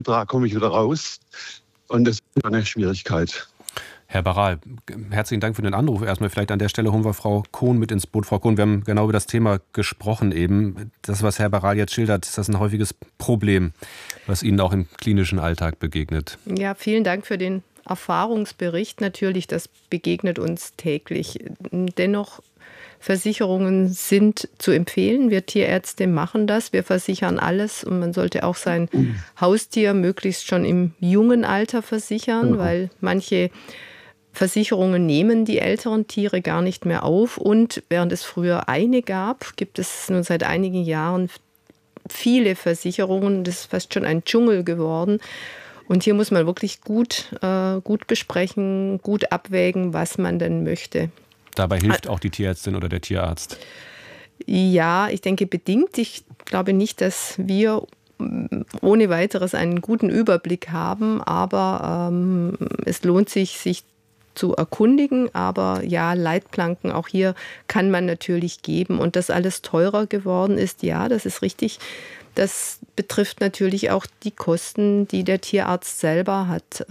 Betrag komme ich wieder raus. Und das ist eine Schwierigkeit. Herr Baral, herzlichen Dank für den Anruf. Erstmal vielleicht an der Stelle holen wir Frau Kohn mit ins Boot. Frau Kohn, wir haben genau über das Thema gesprochen eben. Das, was Herr Baral jetzt schildert, ist das ein häufiges Problem, was Ihnen auch im klinischen Alltag begegnet? Ja, vielen Dank für den Erfahrungsbericht. Natürlich, das begegnet uns täglich. Dennoch, Versicherungen sind zu empfehlen. Wir Tierärzte machen das. Wir versichern alles und man sollte auch sein Haustier möglichst schon im jungen Alter versichern, weil manche Versicherungen nehmen die älteren Tiere gar nicht mehr auf. Und während es früher eine gab, gibt es nun seit einigen Jahren viele Versicherungen. Das ist fast schon ein Dschungel geworden. Und hier muss man wirklich gut besprechen, gut abwägen, was man denn möchte. Dabei hilft auch die Tierärztin oder der Tierarzt? Ja, ich denke bedingt. Ich glaube nicht, dass wir ohne weiteres einen guten Überblick haben, aber es lohnt sich zu erkundigen. Aber ja, Leitplanken, auch hier kann man natürlich geben. Und dass alles teurer geworden ist, ja, das ist richtig. Das betrifft natürlich auch die Kosten, die der Tierarzt selber hat.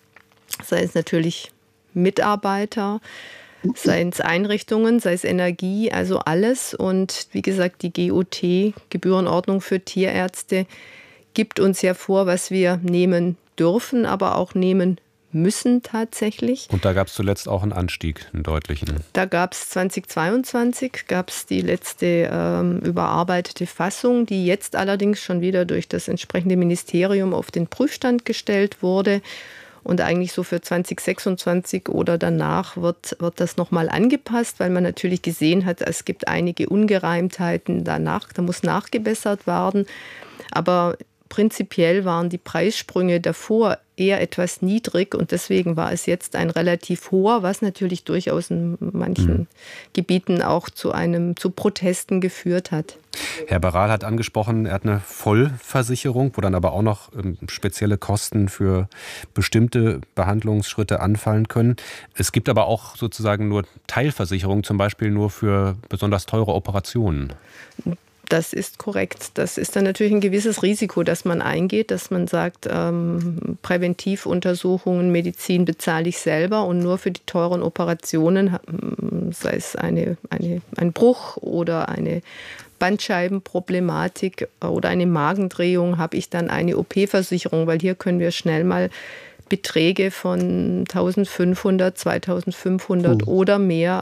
Sei es natürlich Mitarbeiter, sei es Einrichtungen, sei es Energie, also alles. Und wie gesagt, die GOT, Gebührenordnung für Tierärzte, gibt uns ja vor, was wir nehmen dürfen, aber auch nehmen müssen tatsächlich. Und da gab es zuletzt auch einen Anstieg, einen deutlichen. Da gab es 2022, die letzte überarbeitete Fassung, die jetzt allerdings schon wieder durch das entsprechende Ministerium auf den Prüfstand gestellt wurde. Und eigentlich so für 2026 oder danach wird das nochmal angepasst, weil man natürlich gesehen hat, es gibt einige Ungereimtheiten danach, da muss nachgebessert werden. Aber prinzipiell waren die Preissprünge davor eher etwas niedrig und deswegen war es jetzt ein relativ hoher, was natürlich durchaus in manchen Gebieten auch zu Protesten geführt hat. Herr Baral hat angesprochen, er hat eine Vollversicherung, wo dann aber auch noch spezielle Kosten für bestimmte Behandlungsschritte anfallen können. Es gibt aber auch sozusagen nur Teilversicherungen, zum Beispiel nur für besonders teure Operationen. Das ist korrekt. Das ist dann natürlich ein gewisses Risiko, das man eingeht, dass man sagt, Präventivuntersuchungen, Medizin bezahle ich selber und nur für die teuren Operationen, sei es ein Bruch oder eine Bandscheibenproblematik oder eine Magendrehung, habe ich dann eine OP-Versicherung, weil hier können wir schnell mal Beträge von 1.500, 2.500 oder mehr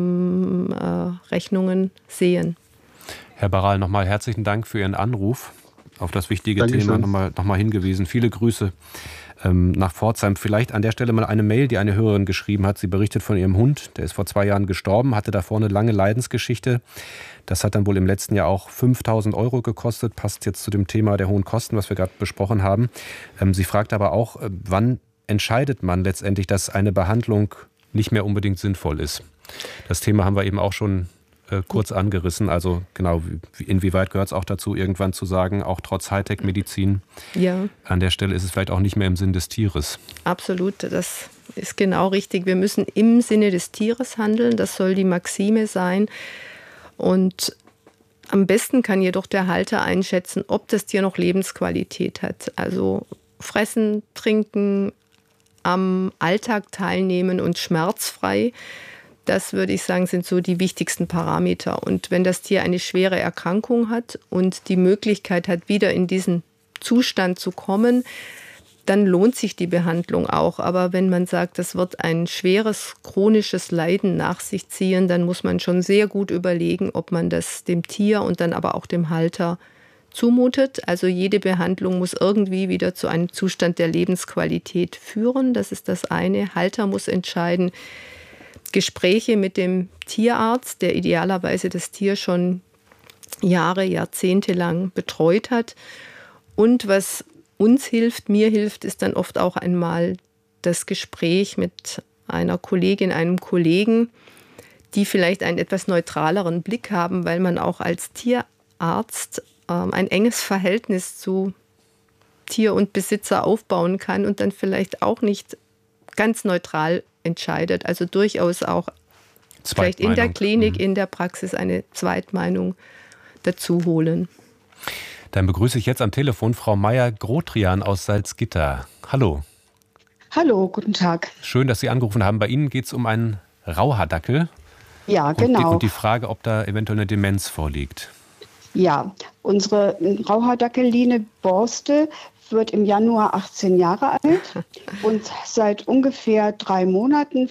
Rechnungen sehen. Herr Baral, nochmal herzlichen Dank für Ihren Anruf. Auf das wichtige Dankeschön. Thema nochmal hingewiesen. Viele Grüße nach Pforzheim. Vielleicht an der Stelle mal eine Mail, die eine Hörerin geschrieben hat. Sie berichtet von ihrem Hund, der ist vor 2 Jahren gestorben, hatte davor eine lange Leidensgeschichte. Das hat dann wohl im letzten Jahr auch 5.000 € gekostet. Passt jetzt zu dem Thema der hohen Kosten, was wir gerade besprochen haben. Sie fragt aber auch, wann entscheidet man letztendlich, dass eine Behandlung nicht mehr unbedingt sinnvoll ist? Das Thema haben wir eben auch schon kurz angerissen. Also genau, inwieweit gehört es auch dazu, irgendwann zu sagen, auch trotz Hightech-Medizin, ja, an der Stelle ist es vielleicht auch nicht mehr im Sinn des Tieres. Absolut, das ist genau richtig. Wir müssen im Sinne des Tieres handeln, das soll die Maxime sein. Und am besten kann jedoch der Halter einschätzen, ob das Tier noch Lebensqualität hat. Also fressen, trinken, am Alltag teilnehmen und schmerzfrei. Das würde ich sagen, sind so die wichtigsten Parameter. Und wenn das Tier eine schwere Erkrankung hat und die Möglichkeit hat, wieder in diesen Zustand zu kommen, dann lohnt sich die Behandlung auch. Aber wenn man sagt, das wird ein schweres chronisches Leiden nach sich ziehen, dann muss man schon sehr gut überlegen, ob man das dem Tier und dann aber auch dem Halter zumutet. Also jede Behandlung muss irgendwie wieder zu einem Zustand der Lebensqualität führen. Das ist das eine. Halter muss entscheiden. Gespräche mit dem Tierarzt, der idealerweise das Tier schon Jahre, Jahrzehnte lang betreut hat. Und was uns hilft, mir hilft, ist dann oft auch einmal das Gespräch mit einer Kollegin, einem Kollegen, die vielleicht einen etwas neutraleren Blick haben, weil man auch als Tierarzt ein enges Verhältnis zu Tier und Besitzer aufbauen kann und dann vielleicht auch nicht ganz neutral entscheidet. Also durchaus auch vielleicht in der Klinik, in der Praxis eine Zweitmeinung dazu holen. Dann begrüße ich jetzt am Telefon Frau Meyer-Grotrian aus Salzgitter. Hallo. Hallo, guten Tag. Schön, dass Sie angerufen haben. Bei Ihnen geht es um einen Rauhaardackel. Ja, genau. Und die Frage, ob da eventuell eine Demenz vorliegt. Ja, unsere Rauhaardackel-Line Borste wird im Januar 18 Jahre alt und seit ungefähr 3 Monaten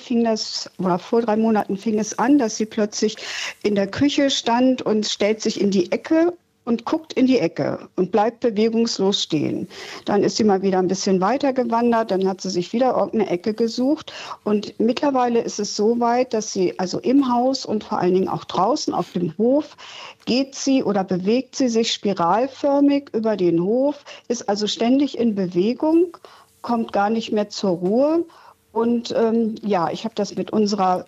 vor 3 Monaten fing es an, dass sie plötzlich in der Küche stand und stellt sich in die Ecke und guckt in die Ecke und bleibt bewegungslos stehen. Dann ist sie mal wieder ein bisschen weiter gewandert, dann hat sie sich wieder irgendeine Ecke gesucht und mittlerweile ist es so weit, dass sie also im Haus und vor allen Dingen auch draußen auf dem Hof geht sie oder bewegt sie sich spiralförmig über den Hof, ist also ständig in Bewegung, kommt gar nicht mehr zur Ruhe und ich habe das mit unserer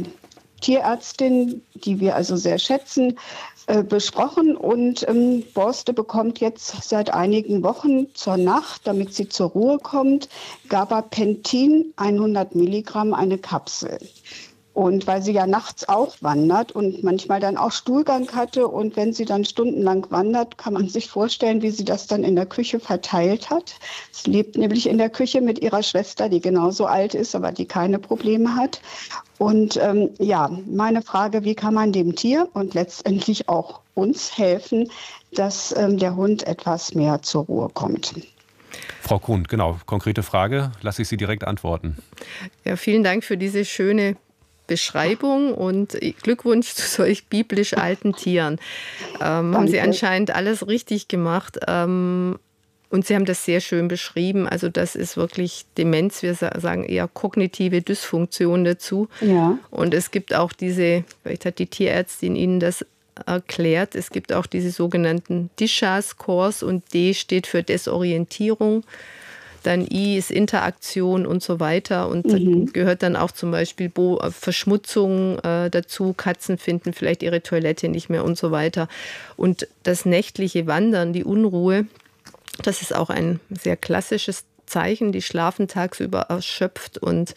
Tierärztin, die wir also sehr schätzen, besprochen und Borste bekommt jetzt seit einigen Wochen zur Nacht, damit sie zur Ruhe kommt, Gabapentin 100 Milligramm, eine Kapsel. Und weil sie ja nachts auch wandert und manchmal dann auch Stuhlgang hatte und wenn sie dann stundenlang wandert, kann man sich vorstellen, wie sie das dann in der Küche verteilt hat. Sie lebt nämlich in der Küche mit ihrer Schwester, die genauso alt ist, aber die keine Probleme hat. Und meine Frage, wie kann man dem Tier und letztendlich auch uns helfen, dass der Hund etwas mehr zur Ruhe kommt? Frau Kuhn, genau, konkrete Frage, lasse ich Sie direkt antworten. Ja, vielen Dank für diese schöne Beschreibung und Glückwunsch zu solch biblisch alten Tieren. Haben Sie anscheinend alles richtig gemacht. Und Sie haben das sehr schön beschrieben. Also das ist wirklich Demenz. Wir sagen eher kognitive Dysfunktion dazu. Ja. Und es gibt auch vielleicht hat die Tierärztin Ihnen das erklärt, es gibt auch diese sogenannten DISHA-Scores und D steht für Desorientierung. Dann I ist Interaktion und so weiter. Und da gehört dann auch zum Beispiel Verschmutzung dazu. Katzen finden vielleicht ihre Toilette nicht mehr und so weiter. Und das nächtliche Wandern, die Unruhe, das ist auch ein sehr klassisches Zeichen. Die schlafen tagsüber erschöpft und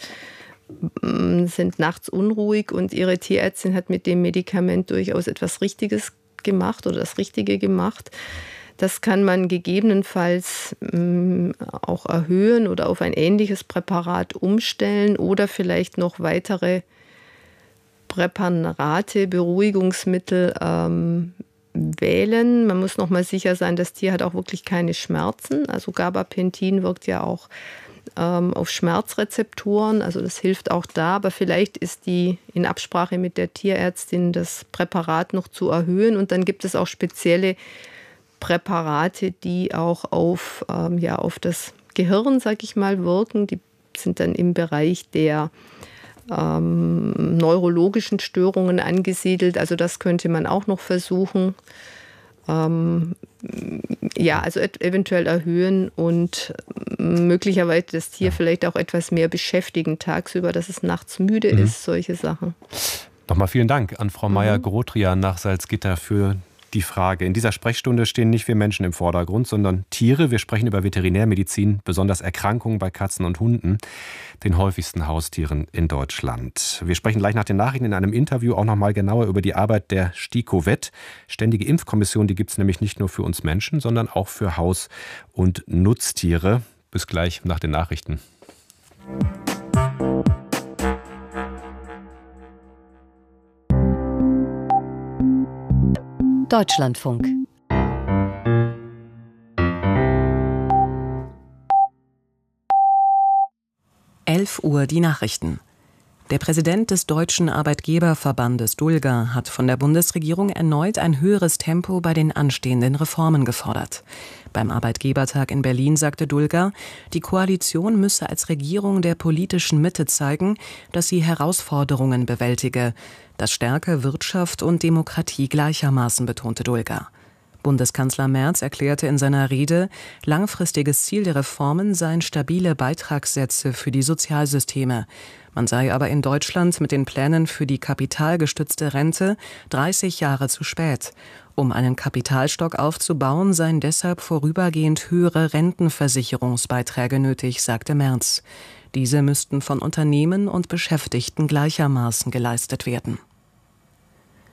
sind nachts unruhig. Und ihre Tierärztin hat mit dem Medikament durchaus etwas Richtiges gemacht oder das Richtige gemacht. Das kann man gegebenenfalls auch erhöhen oder auf ein ähnliches Präparat umstellen oder vielleicht noch weitere Präparate, Beruhigungsmittel wählen. Man muss noch mal sicher sein, das Tier hat auch wirklich keine Schmerzen. Also Gabapentin wirkt ja auch auf Schmerzrezeptoren, also das hilft auch da, aber vielleicht ist in Absprache mit der Tierärztin das Präparat noch zu erhöhen und dann gibt es auch spezielle Präparate, die auch auf das Gehirn, sag ich mal, wirken. Die sind dann im Bereich der neurologischen Störungen angesiedelt. Also das könnte man auch noch versuchen. Also eventuell erhöhen und möglicherweise das Tier vielleicht auch etwas mehr beschäftigen tagsüber, dass es nachts müde ist, solche Sachen. Nochmal vielen Dank an Frau Meyer-Grotrian nach Salzgitter für die Frage. In dieser Sprechstunde stehen nicht wir Menschen im Vordergrund, sondern Tiere. Wir sprechen über Veterinärmedizin, besonders Erkrankungen bei Katzen und Hunden, den häufigsten Haustieren in Deutschland. Wir sprechen gleich nach den Nachrichten in einem Interview auch noch mal genauer über die Arbeit der STIKO-Vet. Ständige Impfkommission, die gibt es nämlich nicht nur für uns Menschen, sondern auch für Haus- und Nutztiere. Bis gleich nach den Nachrichten. Deutschlandfunk. Uhr die Nachrichten. Der Präsident des Deutschen Arbeitgeberverbandes DULGA hat von der Bundesregierung erneut ein höheres Tempo bei den anstehenden Reformen gefordert. Beim Arbeitgebertag in Berlin sagte DULGA, die Koalition müsse als Regierung der politischen Mitte zeigen, dass sie Herausforderungen bewältige. Das stärke Wirtschaft und Demokratie gleichermaßen, betonte DULGA. Bundeskanzler Merz erklärte in seiner Rede, langfristiges Ziel der Reformen seien stabile Beitragssätze für die Sozialsysteme. Man sei aber in Deutschland mit den Plänen für die kapitalgestützte Rente 30 Jahre zu spät. Um einen Kapitalstock aufzubauen, seien deshalb vorübergehend höhere Rentenversicherungsbeiträge nötig, sagte Merz. Diese müssten von Unternehmen und Beschäftigten gleichermaßen geleistet werden.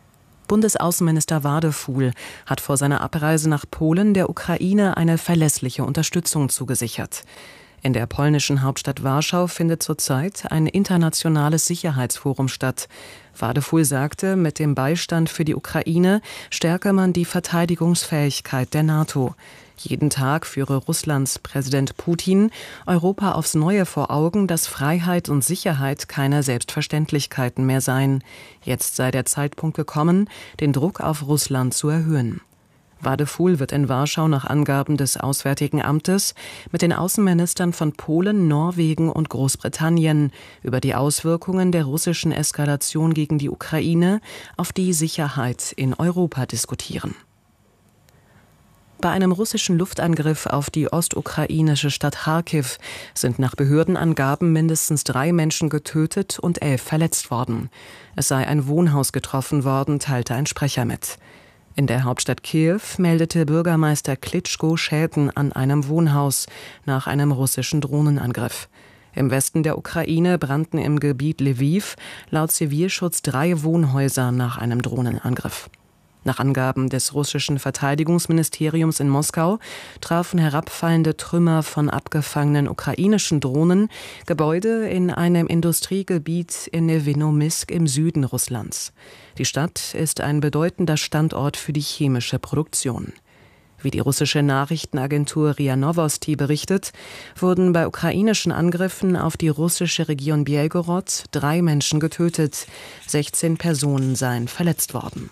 Bundesaußenminister Wadefuhl hat vor seiner Abreise nach Polen der Ukraine eine verlässliche Unterstützung zugesichert. In der polnischen Hauptstadt Warschau findet zurzeit ein internationales Sicherheitsforum statt. Wadefuhl sagte, mit dem Beistand für die Ukraine stärke man die Verteidigungsfähigkeit der NATO. Jeden Tag führe Russlands Präsident Putin Europa aufs Neue vor Augen, dass Freiheit und Sicherheit keine Selbstverständlichkeiten mehr seien. Jetzt sei der Zeitpunkt gekommen, den Druck auf Russland zu erhöhen. Wadefuhl wird in Warschau nach Angaben des Auswärtigen Amtes mit den Außenministern von Polen, Norwegen und Großbritannien über die Auswirkungen der russischen Eskalation gegen die Ukraine auf die Sicherheit in Europa diskutieren. Bei einem russischen Luftangriff auf die ostukrainische Stadt Charkiw sind nach Behördenangaben mindestens 3 Menschen getötet und 11 verletzt worden. Es sei ein Wohnhaus getroffen worden, teilte ein Sprecher mit. In der Hauptstadt Kiew meldete Bürgermeister Klitschko Schäden an einem Wohnhaus nach einem russischen Drohnenangriff. Im Westen der Ukraine brannten im Gebiet Lwiw laut Zivilschutz 3 Wohnhäuser nach einem Drohnenangriff. Nach Angaben des russischen Verteidigungsministeriums in Moskau trafen herabfallende Trümmer von abgefangenen ukrainischen Drohnen Gebäude in einem Industriegebiet in Nevinomysk im Süden Russlands. Die Stadt ist ein bedeutender Standort für die chemische Produktion. Wie die russische Nachrichtenagentur RIA Novosti berichtet, wurden bei ukrainischen Angriffen auf die russische Region Belgorod 3 Menschen getötet, 16 Personen seien verletzt worden.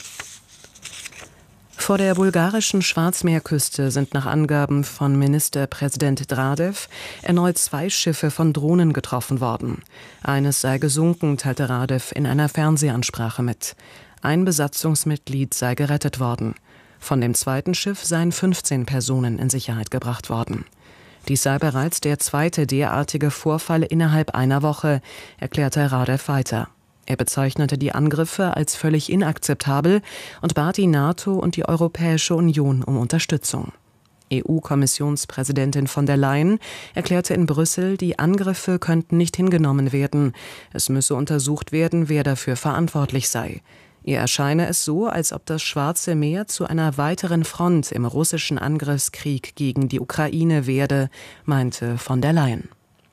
Vor der bulgarischen Schwarzmeerküste sind nach Angaben von Ministerpräsident Radev erneut 2 Schiffe von Drohnen getroffen worden. Eines sei gesunken, teilte Radev in einer Fernsehansprache mit. Ein Besatzungsmitglied sei gerettet worden. Von dem zweiten Schiff seien 15 Personen in Sicherheit gebracht worden. Dies sei bereits der 2. derartige Vorfall innerhalb einer Woche, erklärte Radev weiter. Er bezeichnete die Angriffe als völlig inakzeptabel und bat die NATO und die Europäische Union um Unterstützung. EU-Kommissionspräsidentin von der Leyen erklärte in Brüssel, die Angriffe könnten nicht hingenommen werden. Es müsse untersucht werden, wer dafür verantwortlich sei. Ihr erscheine es so, als ob das Schwarze Meer zu einer weiteren Front im russischen Angriffskrieg gegen die Ukraine werde, meinte von der Leyen.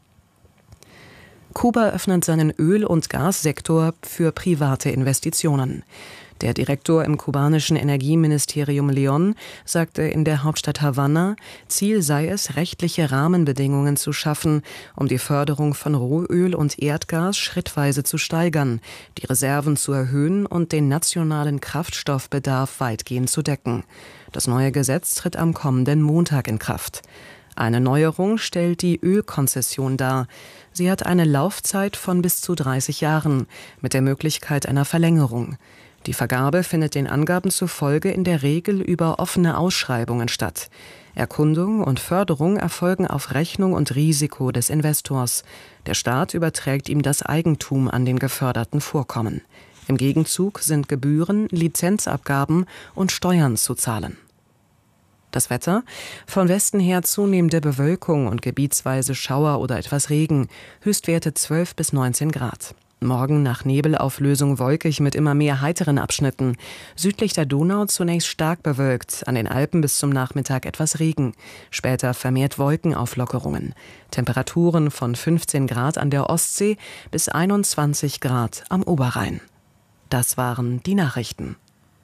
Kuba öffnet seinen Öl- und Gassektor für private Investitionen. Der Direktor im kubanischen Energieministerium León sagte in der Hauptstadt Havanna, Ziel sei es, rechtliche Rahmenbedingungen zu schaffen, um die Förderung von Rohöl und Erdgas schrittweise zu steigern, die Reserven zu erhöhen und den nationalen Kraftstoffbedarf weitgehend zu decken. Das neue Gesetz tritt am kommenden Montag in Kraft. Eine Neuerung stellt die Ölkonzession dar. Sie hat eine Laufzeit von bis zu 30 Jahren mit der Möglichkeit einer Verlängerung. Die Vergabe findet den Angaben zufolge in der Regel über offene Ausschreibungen statt. Erkundung und Förderung erfolgen auf Rechnung und Risiko des Investors. Der Staat überträgt ihm das Eigentum an den geförderten Vorkommen. Im Gegenzug sind Gebühren, Lizenzabgaben und Steuern zu zahlen. Das Wetter? Von Westen her zunehmende Bewölkung und gebietsweise Schauer oder etwas Regen. Höchstwerte 12 bis 19 Grad. Morgen nach Nebelauflösung wolkig mit immer mehr heiteren Abschnitten. Südlich der Donau zunächst stark bewölkt, an den Alpen bis zum Nachmittag etwas Regen. Später vermehrt Wolkenauflockerungen. Temperaturen von 15 Grad an der Ostsee bis 21 Grad am Oberrhein. Das waren die Nachrichten.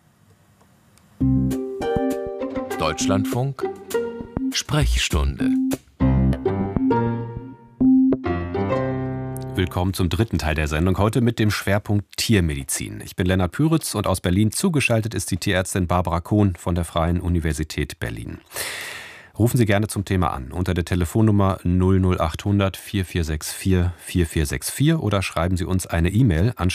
Deutschlandfunk Sprechstunde. Willkommen zum 3. Teil der Sendung, heute mit dem Schwerpunkt Tiermedizin. Ich bin Lennart Püritz und aus Berlin zugeschaltet ist die Tierärztin Barbara Kohn von der Freien Universität Berlin. Rufen Sie gerne zum Thema an unter der Telefonnummer 00800 4464 4464 oder schreiben Sie uns eine E-Mail an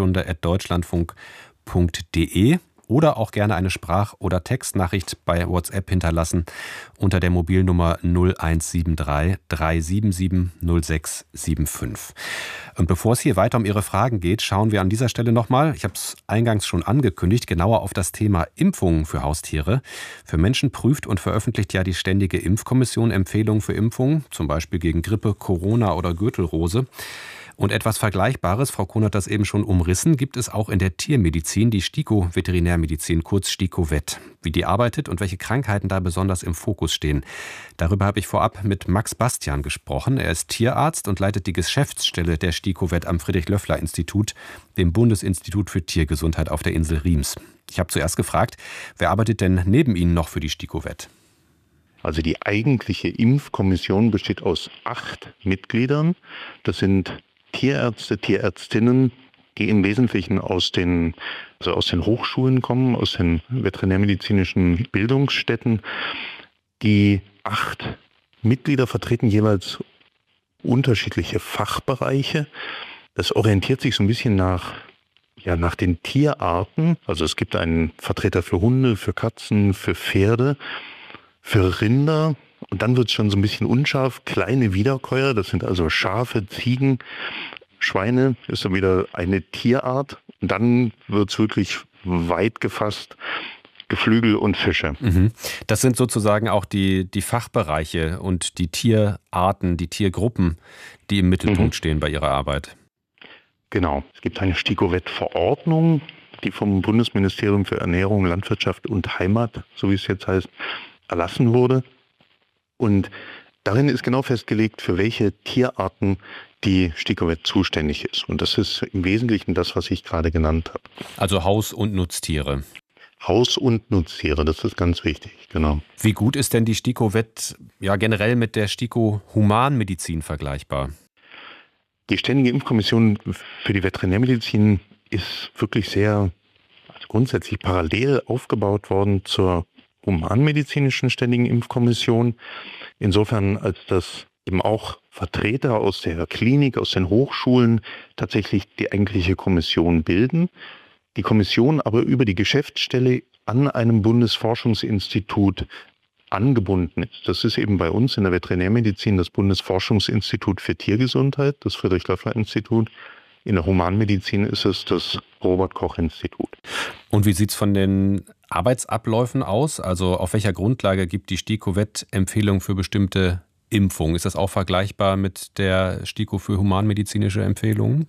sprechstunde@deutschlandfunk.de. Oder auch gerne eine Sprach- oder Textnachricht bei WhatsApp hinterlassen unter der Mobilnummer 0173 377 0675. Und bevor es hier weiter um Ihre Fragen geht, schauen wir an dieser Stelle nochmal, ich habe es eingangs schon angekündigt, genauer auf das Thema Impfungen für Haustiere. Für Menschen prüft und veröffentlicht ja die Ständige Impfkommission Empfehlungen für Impfungen, zum Beispiel gegen Grippe, Corona oder Gürtelrose. Und etwas Vergleichbares, Frau Kohn hat das eben schon umrissen, gibt es auch in der Tiermedizin, die STIKO-Veterinärmedizin, kurz STIKO-Vet. Wie die arbeitet und welche Krankheiten da besonders im Fokus stehen. Darüber habe ich vorab mit Max Bastian gesprochen. Er ist Tierarzt und leitet die Geschäftsstelle der STIKO-Vet am Friedrich-Löffler-Institut, dem Bundesinstitut für Tiergesundheit auf der Insel Riems. Ich habe zuerst gefragt, wer arbeitet denn neben Ihnen noch für die STIKO-Vet? Also die eigentliche Impfkommission besteht aus 8 Mitgliedern. Das sind Tierärzte, Tierärztinnen, die im Wesentlichen aus den Hochschulen kommen, aus den veterinärmedizinischen Bildungsstätten. Die 8 Mitglieder vertreten jeweils unterschiedliche Fachbereiche. Das orientiert sich so ein bisschen nach den Tierarten. Also es gibt einen Vertreter für Hunde, für Katzen, für Pferde, für Rinder. Und dann wird es schon so ein bisschen unscharf. Kleine Wiederkäuer, das sind also Schafe, Ziegen, Schweine, ist dann wieder eine Tierart. Und dann wird es wirklich weit gefasst. Geflügel und Fische. Das sind sozusagen auch die Fachbereiche und die Tierarten, die Tiergruppen, die im Mittelpunkt stehen bei Ihrer Arbeit. Genau. Es gibt eine STIKO-Vet-Verordnung, die vom Bundesministerium für Ernährung, Landwirtschaft und Heimat, so wie es jetzt heißt, erlassen wurde. Und darin ist genau festgelegt, für welche Tierarten die STIKO-Vet zuständig ist. Und das ist im Wesentlichen das, was ich gerade genannt habe. Also Haus- und Nutztiere. Haus- und Nutztiere, das ist ganz wichtig, genau. Wie gut ist denn die STIKO-Vet generell mit der STIKO-Humanmedizin vergleichbar? Die Ständige Impfkommission für die Veterinärmedizin ist wirklich sehr grundsätzlich parallel aufgebaut worden zur Humanmedizinischen Ständigen Impfkommission. Insofern, als dass eben auch Vertreter aus der Klinik, aus den Hochschulen tatsächlich die eigentliche Kommission bilden. Die Kommission aber über die Geschäftsstelle an einem Bundesforschungsinstitut angebunden ist. Das ist eben bei uns in der Veterinärmedizin das Bundesforschungsinstitut für Tiergesundheit, das Friedrich-Löffler-Institut. In der Humanmedizin ist es das Robert-Koch-Institut. Und wie sieht es von den Arbeitsabläufen aus? Also auf welcher Grundlage gibt die STIKO-Vet Empfehlungen für bestimmte Impfungen? Ist das auch vergleichbar mit der STIKO für humanmedizinische Empfehlungen?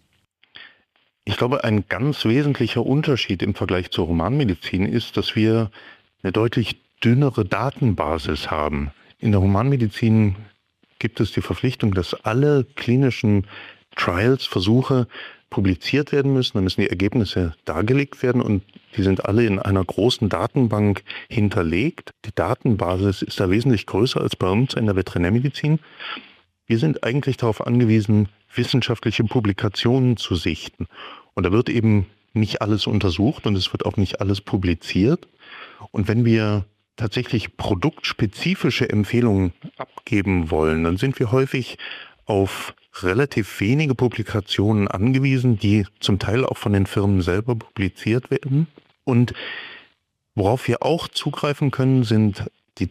Ich glaube, ein ganz wesentlicher Unterschied im Vergleich zur Humanmedizin ist, dass wir eine deutlich dünnere Datenbasis haben. In der Humanmedizin gibt es die Verpflichtung, dass alle klinischen Trials, Versuche publiziert werden müssen. Da müssen die Ergebnisse dargelegt werden und die sind alle in einer großen Datenbank hinterlegt. Die Datenbasis ist da wesentlich größer als bei uns in der Veterinärmedizin. Wir sind eigentlich darauf angewiesen, wissenschaftliche Publikationen zu sichten. Und da wird eben nicht alles untersucht und es wird auch nicht alles publiziert. Und wenn wir tatsächlich produktspezifische Empfehlungen abgeben wollen, dann sind wir häufig auf relativ wenige Publikationen angewiesen, die zum Teil auch von den Firmen selber publiziert werden. Und worauf wir auch zugreifen können, sind die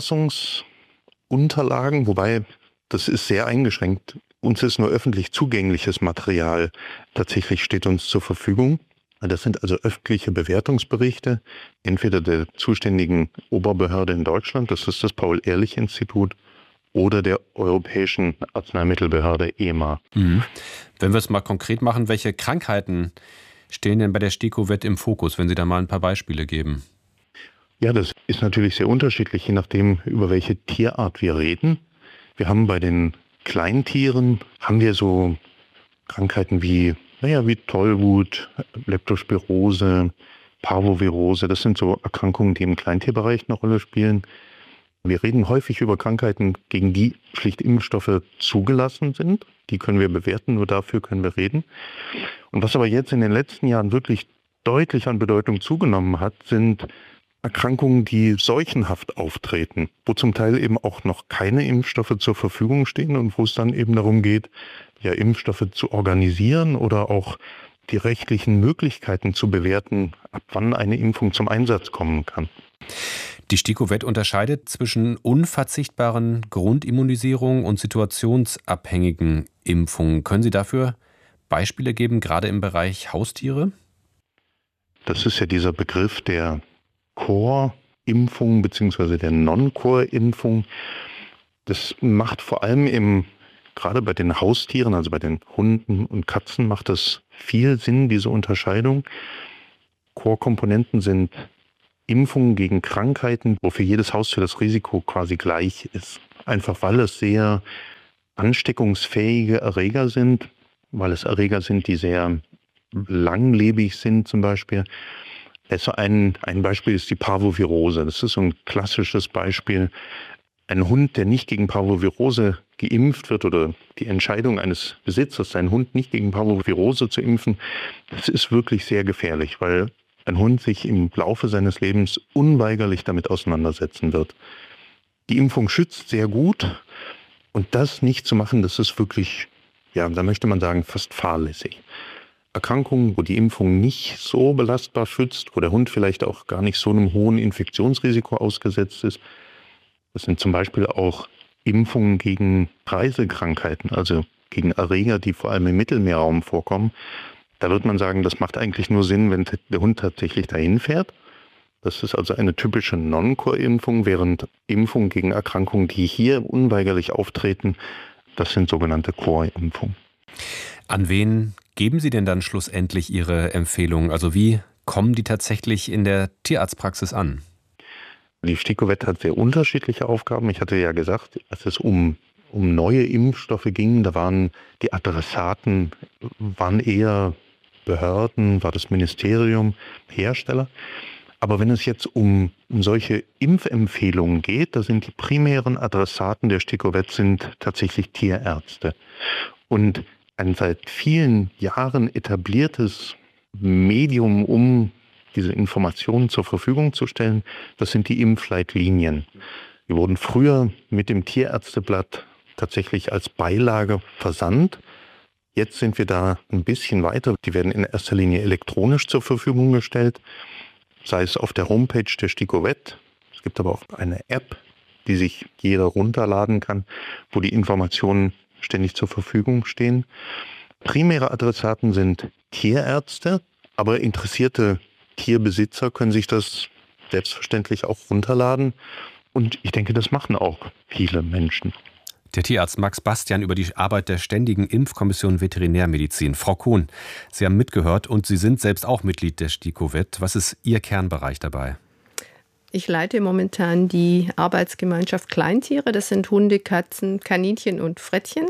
Zulassungsunterlagen, wobei das ist sehr eingeschränkt. Uns ist nur öffentlich zugängliches Material tatsächlich steht uns zur Verfügung. Das sind also öffentliche Bewertungsberichte, entweder der zuständigen Oberbehörde in Deutschland, das ist das Paul-Ehrlich-Institut, oder der Europäischen Arzneimittelbehörde EMA. Wenn wir es mal konkret machen, welche Krankheiten stehen denn bei der STIKO-Vet im Fokus, wenn Sie da mal ein paar Beispiele geben? Ja, das ist natürlich sehr unterschiedlich, je nachdem, über welche Tierart wir reden. Wir haben bei den Kleintieren so Krankheiten wie Tollwut, Leptospirose, Parvovirose. Das sind so Erkrankungen, die im Kleintierbereich eine Rolle spielen. Wir reden häufig über Krankheiten, gegen die schlicht Impfstoffe zugelassen sind. Die können wir bewerten, nur dafür können wir reden. Und was aber jetzt in den letzten Jahren wirklich deutlich an Bedeutung zugenommen hat, sind Erkrankungen, die seuchenhaft auftreten, wo zum Teil eben auch noch keine Impfstoffe zur Verfügung stehen und wo es dann eben darum geht, Impfstoffe zu organisieren oder auch die rechtlichen Möglichkeiten zu bewerten, ab wann eine Impfung zum Einsatz kommen kann. Die STIKO-Vet unterscheidet zwischen unverzichtbaren Grundimmunisierungen und situationsabhängigen Impfungen. Können Sie dafür Beispiele geben, gerade im Bereich Haustiere? Das ist ja dieser Begriff der Core-Impfung bzw. der Non-Core-Impfung. Das macht vor allem im gerade bei den Haustieren, also bei den Hunden und Katzen, macht das viel Sinn, diese Unterscheidung. Core-Komponenten sind Impfungen gegen Krankheiten, wo für jedes Haustier das Risiko quasi gleich ist. Einfach weil es sehr ansteckungsfähige Erreger sind, weil es Erreger sind, die sehr langlebig sind zum Beispiel. Also ein Beispiel ist die Parvovirose. Das ist so ein klassisches Beispiel. Ein Hund, der nicht gegen Parvovirose geimpft wird, oder die Entscheidung eines Besitzers, seinen Hund nicht gegen Parvovirose zu impfen, das ist wirklich sehr gefährlich, weil ein Hund sich im Laufe seines Lebens unweigerlich damit auseinandersetzen wird. Die Impfung schützt sehr gut, und das nicht zu machen, das ist wirklich, ja, da möchte man sagen, fast fahrlässig. Erkrankungen, wo die Impfung nicht so belastbar schützt, wo der Hund vielleicht auch gar nicht so einem hohen Infektionsrisiko ausgesetzt ist, das sind zum Beispiel auch Impfungen gegen Reisekrankheiten, also gegen Erreger, die vor allem im Mittelmeerraum vorkommen. Da wird man sagen, das macht eigentlich nur Sinn, wenn der Hund tatsächlich dahin fährt. Das ist also eine typische Non-Core-Impfung, während Impfungen gegen Erkrankungen, die hier unweigerlich auftreten, das sind sogenannte Core-Impfungen. An wen geben Sie denn dann schlussendlich Ihre Empfehlungen? Also wie kommen die tatsächlich in der Tierarztpraxis an? Die STIKO-Vet hat sehr unterschiedliche Aufgaben. Ich hatte ja gesagt, als es um neue Impfstoffe ging, da waren die Adressaten eher Behörden, war das Ministerium, Hersteller. Aber wenn es jetzt um solche Impfempfehlungen geht, da sind die primären Adressaten der STIKO-Vet sind tatsächlich Tierärzte. Und ein seit vielen Jahren etabliertes Medium, um diese Informationen zur Verfügung zu stellen, das sind die Impfleitlinien. Die wurden früher mit dem Tierärzteblatt tatsächlich als Beilage versandt. Jetzt sind wir da ein bisschen weiter. Die werden in erster Linie elektronisch zur Verfügung gestellt, sei es auf der Homepage der STIKO-Vet. Es gibt aber auch eine App, die sich jeder runterladen kann, wo die Informationen ständig zur Verfügung stehen. Primäre Adressaten sind Tierärzte, aber interessierte Tierbesitzer können sich das selbstverständlich auch runterladen. Und ich denke, das machen auch viele Menschen. Der Tierarzt Max Bastian über die Arbeit der Ständigen Impfkommission Veterinärmedizin. Frau Kuhn, Sie haben mitgehört und Sie sind selbst auch Mitglied der STIKO-Vet. Was ist Ihr Kernbereich dabei? Ich leite momentan die Arbeitsgemeinschaft Kleintiere. Das sind Hunde, Katzen, Kaninchen und Frettchen.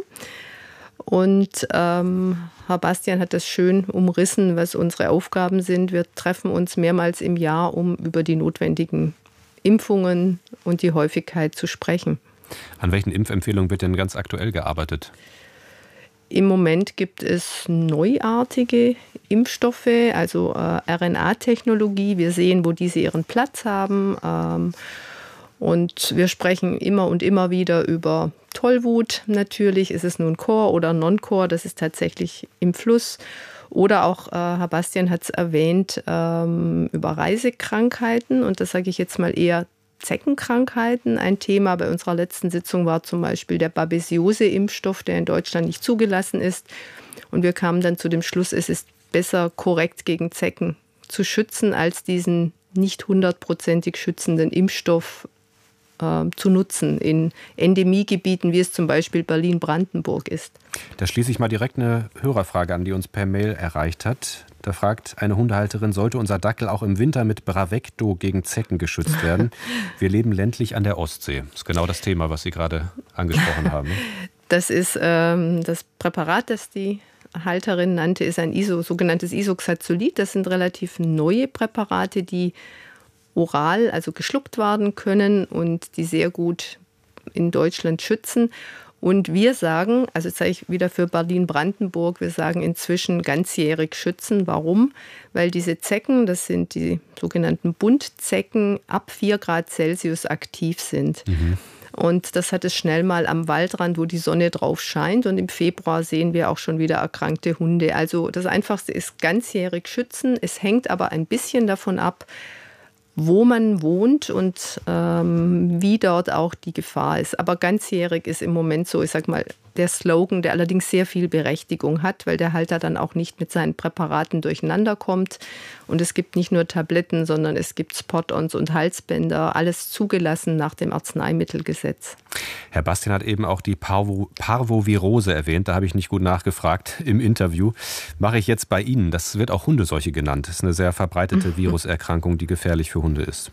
Und Herr Bastian hat das schön umrissen, was unsere Aufgaben sind. Wir treffen uns mehrmals im Jahr, um über die notwendigen Impfungen und die Häufigkeit zu sprechen. An welchen Impfempfehlungen wird denn ganz aktuell gearbeitet? Im Moment gibt es neuartige Impfstoffe, also RNA-Technologie. Wir sehen, wo diese ihren Platz haben. Und wir sprechen immer und immer wieder über Tollwut natürlich. Ist es nun Core oder Non-Core? Das ist tatsächlich im Fluss. Oder auch, Herr Bastian hat es erwähnt, über Reisekrankheiten. Und das sage ich jetzt mal eher Zeckenkrankheiten. Ein Thema bei unserer letzten Sitzung war zum Beispiel der Babesiose-Impfstoff, der in Deutschland nicht zugelassen ist. Und wir kamen dann zu dem Schluss, es ist besser, korrekt gegen Zecken zu schützen, als diesen nicht 100%ig schützenden Impfstoff zu nutzen in Endemiegebieten, wie es zum Beispiel Berlin-Brandenburg ist. Da schließe ich mal direkt eine Hörerfrage an, die uns per Mail erreicht hat. Da fragt eine Hundehalterin, sollte unser Dackel auch im Winter mit Bravecto gegen Zecken geschützt werden? Wir leben ländlich an der Ostsee. Das ist genau das Thema, was Sie gerade angesprochen haben. Das ist das Präparat, das die Halterin nannte, ist ein sogenanntes Isoxazolid. Das sind relativ neue Präparate, die oral, also geschluckt werden können und die sehr gut in Deutschland schützen. Und wir sagen, also jetzt sage ich wieder für Berlin-Brandenburg, wir sagen inzwischen ganzjährig schützen. Warum? Weil diese Zecken, das sind die sogenannten Buntzecken, ab 4 Grad Celsius aktiv sind. Mhm. Und das hat es schnell mal am Waldrand, wo die Sonne drauf scheint. Und im Februar sehen wir auch schon wieder erkrankte Hunde. Also das Einfachste ist ganzjährig schützen. Es hängt aber ein bisschen davon ab, wo man wohnt und wie dort auch die Gefahr ist. Aber ganzjährig ist im Moment so, ich sag mal, der Slogan, der allerdings sehr viel Berechtigung hat, weil der Halter dann auch nicht mit seinen Präparaten durcheinander kommt. Und es gibt nicht nur Tabletten, sondern es gibt Spot-ons und Halsbänder, alles zugelassen nach dem Arzneimittelgesetz. Herr Bastian hat eben auch die Parvovirose erwähnt, da habe ich nicht gut nachgefragt im Interview. Mache ich jetzt bei Ihnen. Das wird auch Hundeseuche genannt. Das ist eine sehr verbreitete Viruserkrankung, die gefährlich für Hunde ist.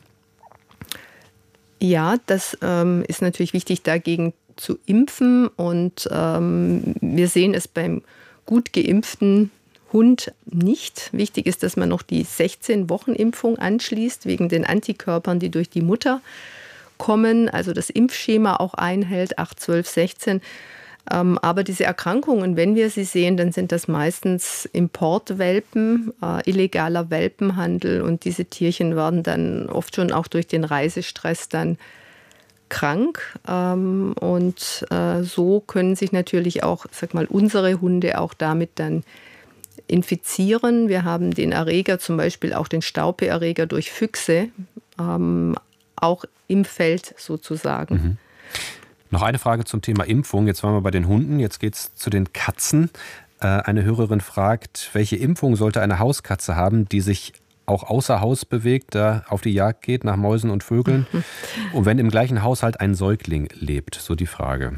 Ja, das ist natürlich wichtig, dagegen zu impfen. Und wir sehen es beim gut geimpften Hund nicht. Wichtig ist, dass man noch die 16-Wochen-Impfung anschließt, wegen den Antikörpern, die durch die Mutter kommen. Also das Impfschema auch einhält, 8, 12, 16. Aber diese Erkrankungen, wenn wir sie sehen, dann sind das meistens Importwelpen, illegaler Welpenhandel. Und diese Tierchen werden dann oft schon auch durch den Reisestress dann krank. Und so können sich natürlich auch, unsere Hunde auch damit dann infizieren. Wir haben den Erreger, zum Beispiel auch den Staupe-Erreger durch Füchse, auch im Feld sozusagen. Mhm. Noch eine Frage zum Thema Impfung. Jetzt waren wir bei den Hunden, jetzt geht es zu den Katzen. Eine Hörerin fragt, welche Impfung sollte eine Hauskatze haben, die sich auch außer Haus bewegt, da auf die Jagd geht nach Mäusen und Vögeln? Und wenn im gleichen Haushalt ein Säugling lebt, so die Frage.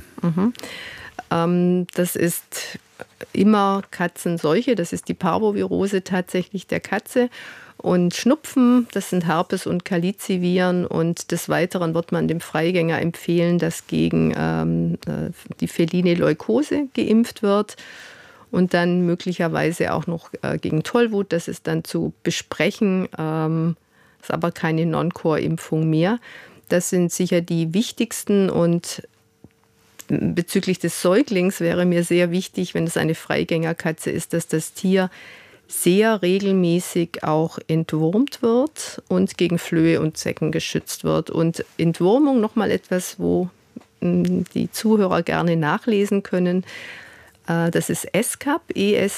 Das ist immer Katzenseuche, das ist die Parvovirose tatsächlich der Katze. Und Schnupfen, das sind Herpes- und Calici-Viren. Und des Weiteren wird man dem Freigänger empfehlen, dass gegen die feline Leukose geimpft wird. Und dann möglicherweise auch noch gegen Tollwut. Das ist dann zu besprechen, ist aber keine Non-Core-Impfung mehr. Das sind sicher die wichtigsten. Und bezüglich des Säuglings wäre mir sehr wichtig, wenn es eine Freigängerkatze ist, dass das Tier sehr regelmäßig auch entwurmt wird und gegen Flöhe und Zecken geschützt wird. Und Entwurmung, nochmal etwas, wo die Zuhörer gerne nachlesen können. Das ist ESCCAP,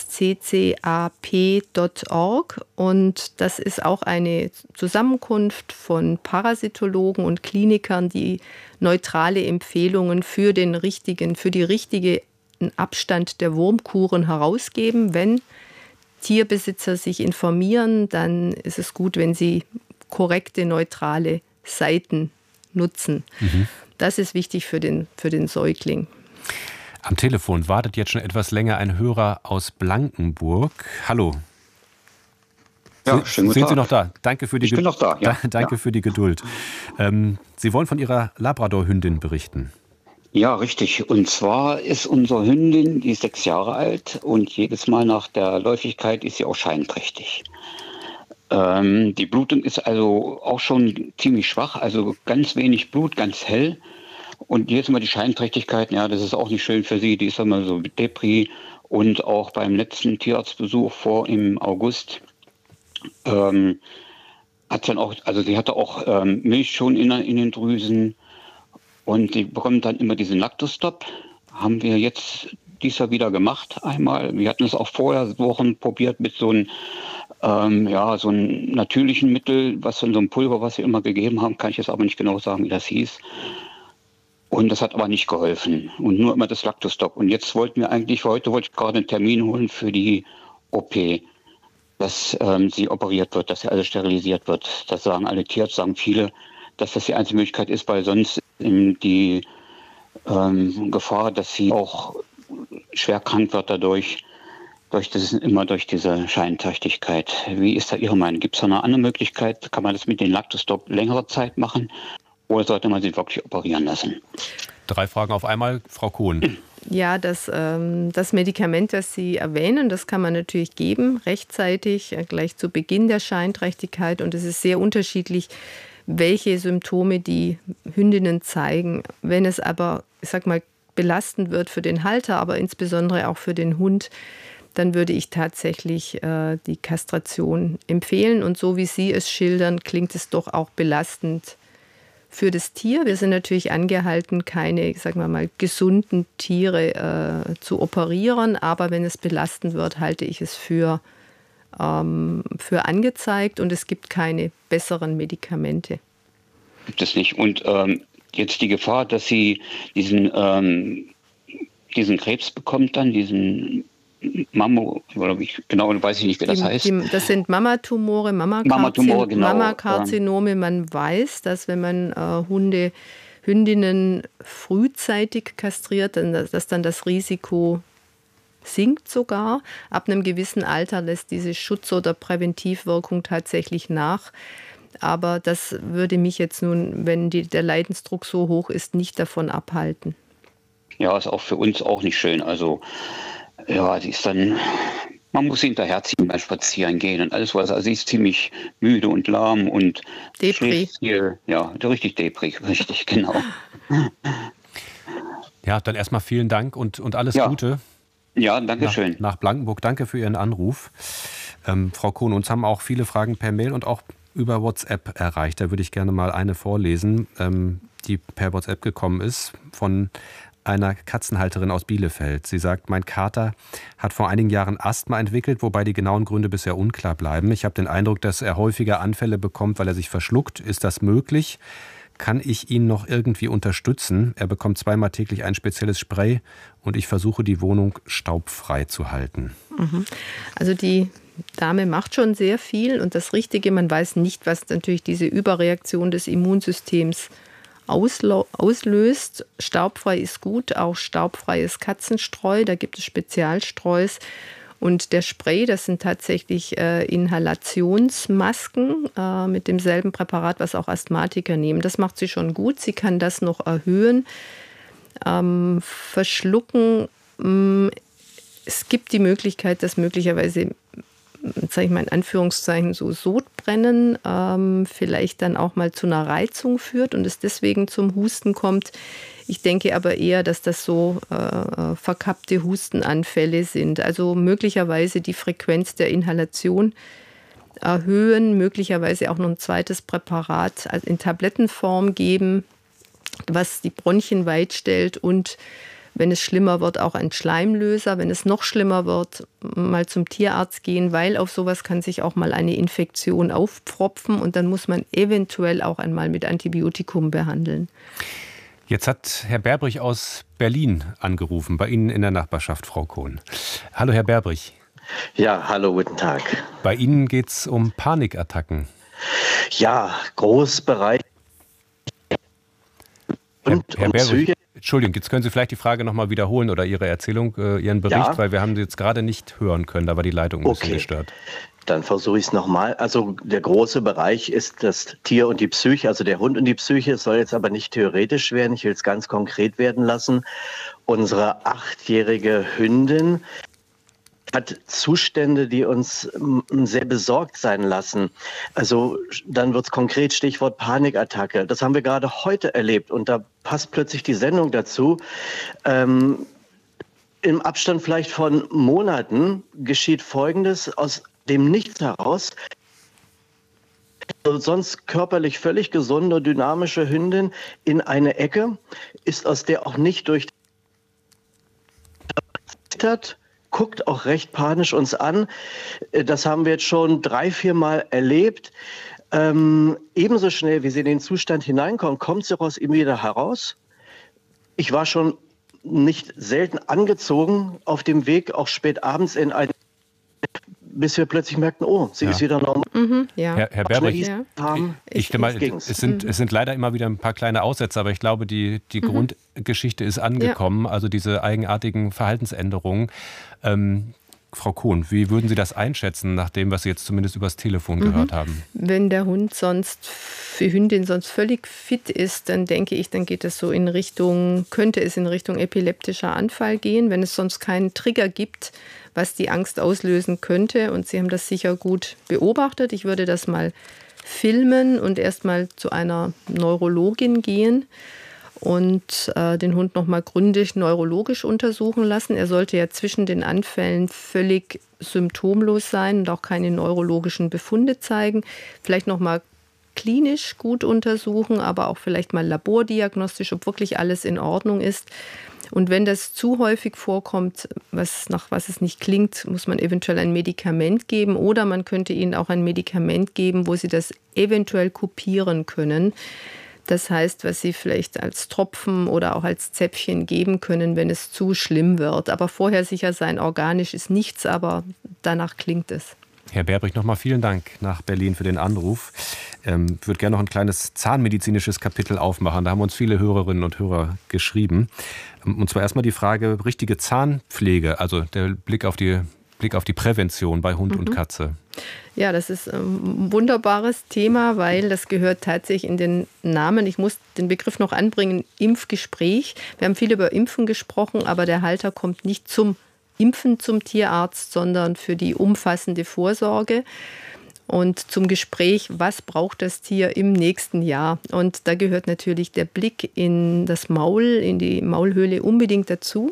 esccap.org. Und das ist auch eine Zusammenkunft von Parasitologen und Klinikern, die neutrale Empfehlungen für die richtigen Abstand der Wurmkuren herausgeben. Wenn Tierbesitzer sich informieren, dann ist es gut, wenn sie korrekte, neutrale Seiten nutzen. Das ist wichtig für den Säugling. Am Telefon wartet jetzt schon etwas länger ein Hörer aus Blankenburg. Hallo. Ja, schönen guten Tag. Sind Sie noch da? Danke für die Ich bin noch da, ja. Danke für die Geduld. Sie wollen von Ihrer Labrador-Hündin berichten. Ja, richtig. Und zwar ist unsere Hündin, die ist 6 Jahre alt und jedes Mal nach der Läufigkeit ist sie auch scheinträchtig. Die Blutung ist also auch schon ziemlich schwach, also ganz wenig Blut, ganz hell. Und jetzt mal die Scheinträchtigkeit, ja, das ist auch nicht schön für sie. Die ist immer so Depri. Und auch beim letzten Tierarztbesuch im August hat dann auch, also sie hatte auch Milch schon in den Drüsen. Und sie bekommt dann immer diesen Lactostop. Haben wir jetzt dieses wieder gemacht einmal. Wir hatten es auch vorher Wochen probiert mit so einem so einem natürlichen Mittel, was in so einem Pulver, was wir immer gegeben haben, kann ich jetzt aber nicht genau sagen, wie das hieß. Und das hat aber nicht geholfen. Und nur immer das Lactostop. Und jetzt wollte ich gerade einen Termin holen für die OP, dass sie operiert wird, dass sie alles sterilisiert wird. Das sagen alle Tierärzte, sagen viele, dass das die einzige Möglichkeit ist, weil sonst die Gefahr, dass sie auch schwer krank wird dadurch, durch diese Scheinträchtigkeit. Wie ist da Ihre Meinung? Gibt es da eine andere Möglichkeit? Kann man das mit dem Lactostop längere Zeit machen? Oder sollte man sie wirklich operieren lassen? 3 Fragen auf einmal. Frau Kohn. Ja, das Medikament, das Sie erwähnen, das kann man natürlich geben, rechtzeitig, gleich zu Beginn der Scheinträchtigkeit. Und es ist sehr unterschiedlich, welche Symptome die Hündinnen zeigen. Wenn es aber, belastend wird für den Halter, aber insbesondere auch für den Hund, dann würde ich tatsächlich die Kastration empfehlen. Und so wie Sie es schildern, klingt es doch auch belastend für das Tier. Wir sind natürlich angehalten, keine, gesunden Tiere zu operieren. Aber wenn es belastend wird, halte ich es für angezeigt. Und es gibt keine besseren Medikamente. Gibt es nicht. Und jetzt die Gefahr, dass Sie diesen diesen Krebs bekommt, dann diesen Mammo, oder genau, weiß ich nicht, wie das heißt. Das sind Mammatumore, Mammatumore, genau. Mammakarzinome. Man weiß, dass wenn man Hündinnen frühzeitig kastriert, dass dann das Risiko sinkt sogar. Ab einem gewissen Alter lässt diese Schutz- oder Präventivwirkung tatsächlich nach. Aber das würde mich jetzt nun, wenn der Leidensdruck so hoch ist, nicht davon abhalten. Ja, ist auch für uns auch nicht schön. Also ja, sie ist dann, man muss sie hinterherziehen beim Spazieren gehen und alles was. Also sie ist ziemlich müde und lahm und Depri. Ja, richtig Depri, richtig, genau. Ja, dann erstmal vielen Dank und alles Gute. Ja, danke schön. Nach Blankenburg. Danke für Ihren Anruf. Frau Kohn, uns haben auch viele Fragen per Mail und auch über WhatsApp erreicht. Da würde ich gerne mal eine vorlesen, die per WhatsApp gekommen ist von einer Katzenhalterin aus Bielefeld. Sie sagt, mein Kater hat vor einigen Jahren Asthma entwickelt, wobei die genauen Gründe bisher unklar bleiben. Ich habe den Eindruck, dass er häufiger Anfälle bekommt, weil er sich verschluckt. Ist das möglich? Kann ich ihn noch irgendwie unterstützen? Er bekommt 2-mal täglich ein spezielles Spray und ich versuche, die Wohnung staubfrei zu halten. Also die Dame macht schon sehr viel und das Richtige, man weiß nicht, was natürlich diese Überreaktion des Immunsystems auslöst. Staubfrei ist gut, auch staubfreies Katzenstreu, da gibt es Spezialstreus. Und der Spray, das sind tatsächlich Inhalationsmasken mit demselben Präparat, was auch Asthmatiker nehmen. Das macht sie schon gut, sie kann das noch erhöhen. Verschlucken, es gibt die Möglichkeit, dass möglicherweise, sage ich mal in Anführungszeichen, so Sodbrennen vielleicht dann auch mal zu einer Reizung führt und es deswegen zum Husten kommt. Ich denke aber eher, dass das so verkappte Hustenanfälle sind. Also möglicherweise die Frequenz der Inhalation erhöhen, möglicherweise auch noch ein zweites Präparat in Tablettenform geben, was die Bronchien weit stellt und wenn es schlimmer wird, auch ein Schleimlöser. Wenn es noch schlimmer wird, mal zum Tierarzt gehen, weil auf sowas kann sich auch mal eine Infektion aufpfropfen und dann muss man eventuell auch einmal mit Antibiotikum behandeln. Jetzt hat Herr Berbrich aus Berlin angerufen, bei Ihnen in der Nachbarschaft, Frau Kohn. Hallo, Herr Berbrich. Ja, hallo, guten Tag. Bei Ihnen geht es um Panikattacken. Ja, Großbereich. Herr Berbrich, Entschuldigung, jetzt können Sie vielleicht die Frage nochmal wiederholen oder Ihre Erzählung, Ihren Bericht, weil wir haben Sie jetzt gerade nicht hören können, da war die Leitung ein bisschen gestört. Dann versuche ich es nochmal. Also der große Bereich ist das Tier und die Psyche, also der Hund und die Psyche. Es soll jetzt aber nicht theoretisch werden, ich will es ganz konkret werden lassen. Unsere 8-jährige Hündin hat Zustände, die uns sehr besorgt sein lassen. Also dann wird es konkret, Stichwort Panikattacke. Das haben wir gerade heute erlebt und da passt plötzlich die Sendung dazu. Im Abstand vielleicht von Monaten geschieht Folgendes aus dem Nichts heraus. Sonst körperlich völlig gesunde, dynamische Hündin in eine Ecke, ist aus der auch nicht durch guckt auch recht panisch uns an. Das haben wir jetzt schon 3-4 Mal erlebt. Ebenso schnell, wie sie in den Zustand hineinkommt, kommt sie aus ihm wieder heraus. Ich war schon nicht selten angezogen auf dem Weg, auch spät abends in ein, bis wir plötzlich merkten, oh, sie ist wieder normal. Herr Berbrich, es sind leider immer wieder ein paar kleine Aussätze, aber ich glaube, die Grundgeschichte ist angekommen, also diese eigenartigen Verhaltensänderungen. Frau Kohn, wie würden Sie das einschätzen, nach dem, was Sie jetzt zumindest übers Telefon gehört haben? Wenn der Hund die Hündin sonst völlig fit ist, dann denke ich, dann geht es so könnte es in Richtung epileptischer Anfall gehen, wenn es sonst keinen Trigger gibt, was die Angst auslösen könnte. Und Sie haben das sicher gut beobachtet. Ich würde das mal filmen und erst mal zu einer Neurologin gehen und den Hund noch mal gründlich neurologisch untersuchen lassen. Er sollte ja zwischen den Anfällen völlig symptomlos sein und auch keine neurologischen Befunde zeigen. Vielleicht noch mal klinisch gut untersuchen, aber auch vielleicht mal labordiagnostisch, ob wirklich alles in Ordnung ist. Und wenn das zu häufig vorkommt, nach was es nicht klingt, muss man eventuell ein Medikament geben oder man könnte ihnen auch ein Medikament geben, wo sie das eventuell kupieren können. Das heißt, was sie vielleicht als Tropfen oder auch als Zäpfchen geben können, wenn es zu schlimm wird. Aber vorher sicher sein, organisch ist nichts, aber danach klingt es. Herr Berbrich, nochmal vielen Dank nach Berlin für den Anruf. Ich würde gerne noch ein kleines zahnmedizinisches Kapitel aufmachen. Da haben uns viele Hörerinnen und Hörer geschrieben. Und zwar erstmal die Frage, richtige Zahnpflege, also der Blick auf die Prävention bei Hund und Katze. Ja, das ist ein wunderbares Thema, weil das gehört tatsächlich in den Namen. Ich muss den Begriff noch anbringen, Impfgespräch. Wir haben viel über Impfen gesprochen, aber der Halter kommt nicht zum Impfen zum Tierarzt, sondern für die umfassende Vorsorge und zum Gespräch, was braucht das Tier im nächsten Jahr. Und da gehört natürlich der Blick in das Maul, in die Maulhöhle unbedingt dazu.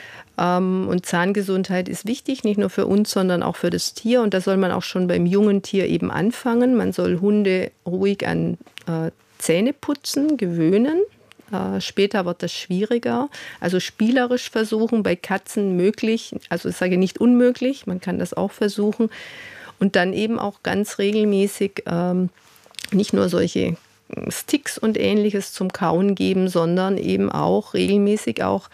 Und Zahngesundheit ist wichtig, nicht nur für uns, sondern auch für das Tier. Und da soll man auch schon beim jungen Tier eben anfangen. Man soll Hunde ruhig an Zähneputzen gewöhnen. Später wird das schwieriger. Also spielerisch versuchen, bei Katzen möglich, also ich sage nicht unmöglich, man kann das auch versuchen. Und dann eben auch ganz regelmäßig nicht nur solche Sticks und Ähnliches zum Kauen geben, sondern eben auch regelmäßig auch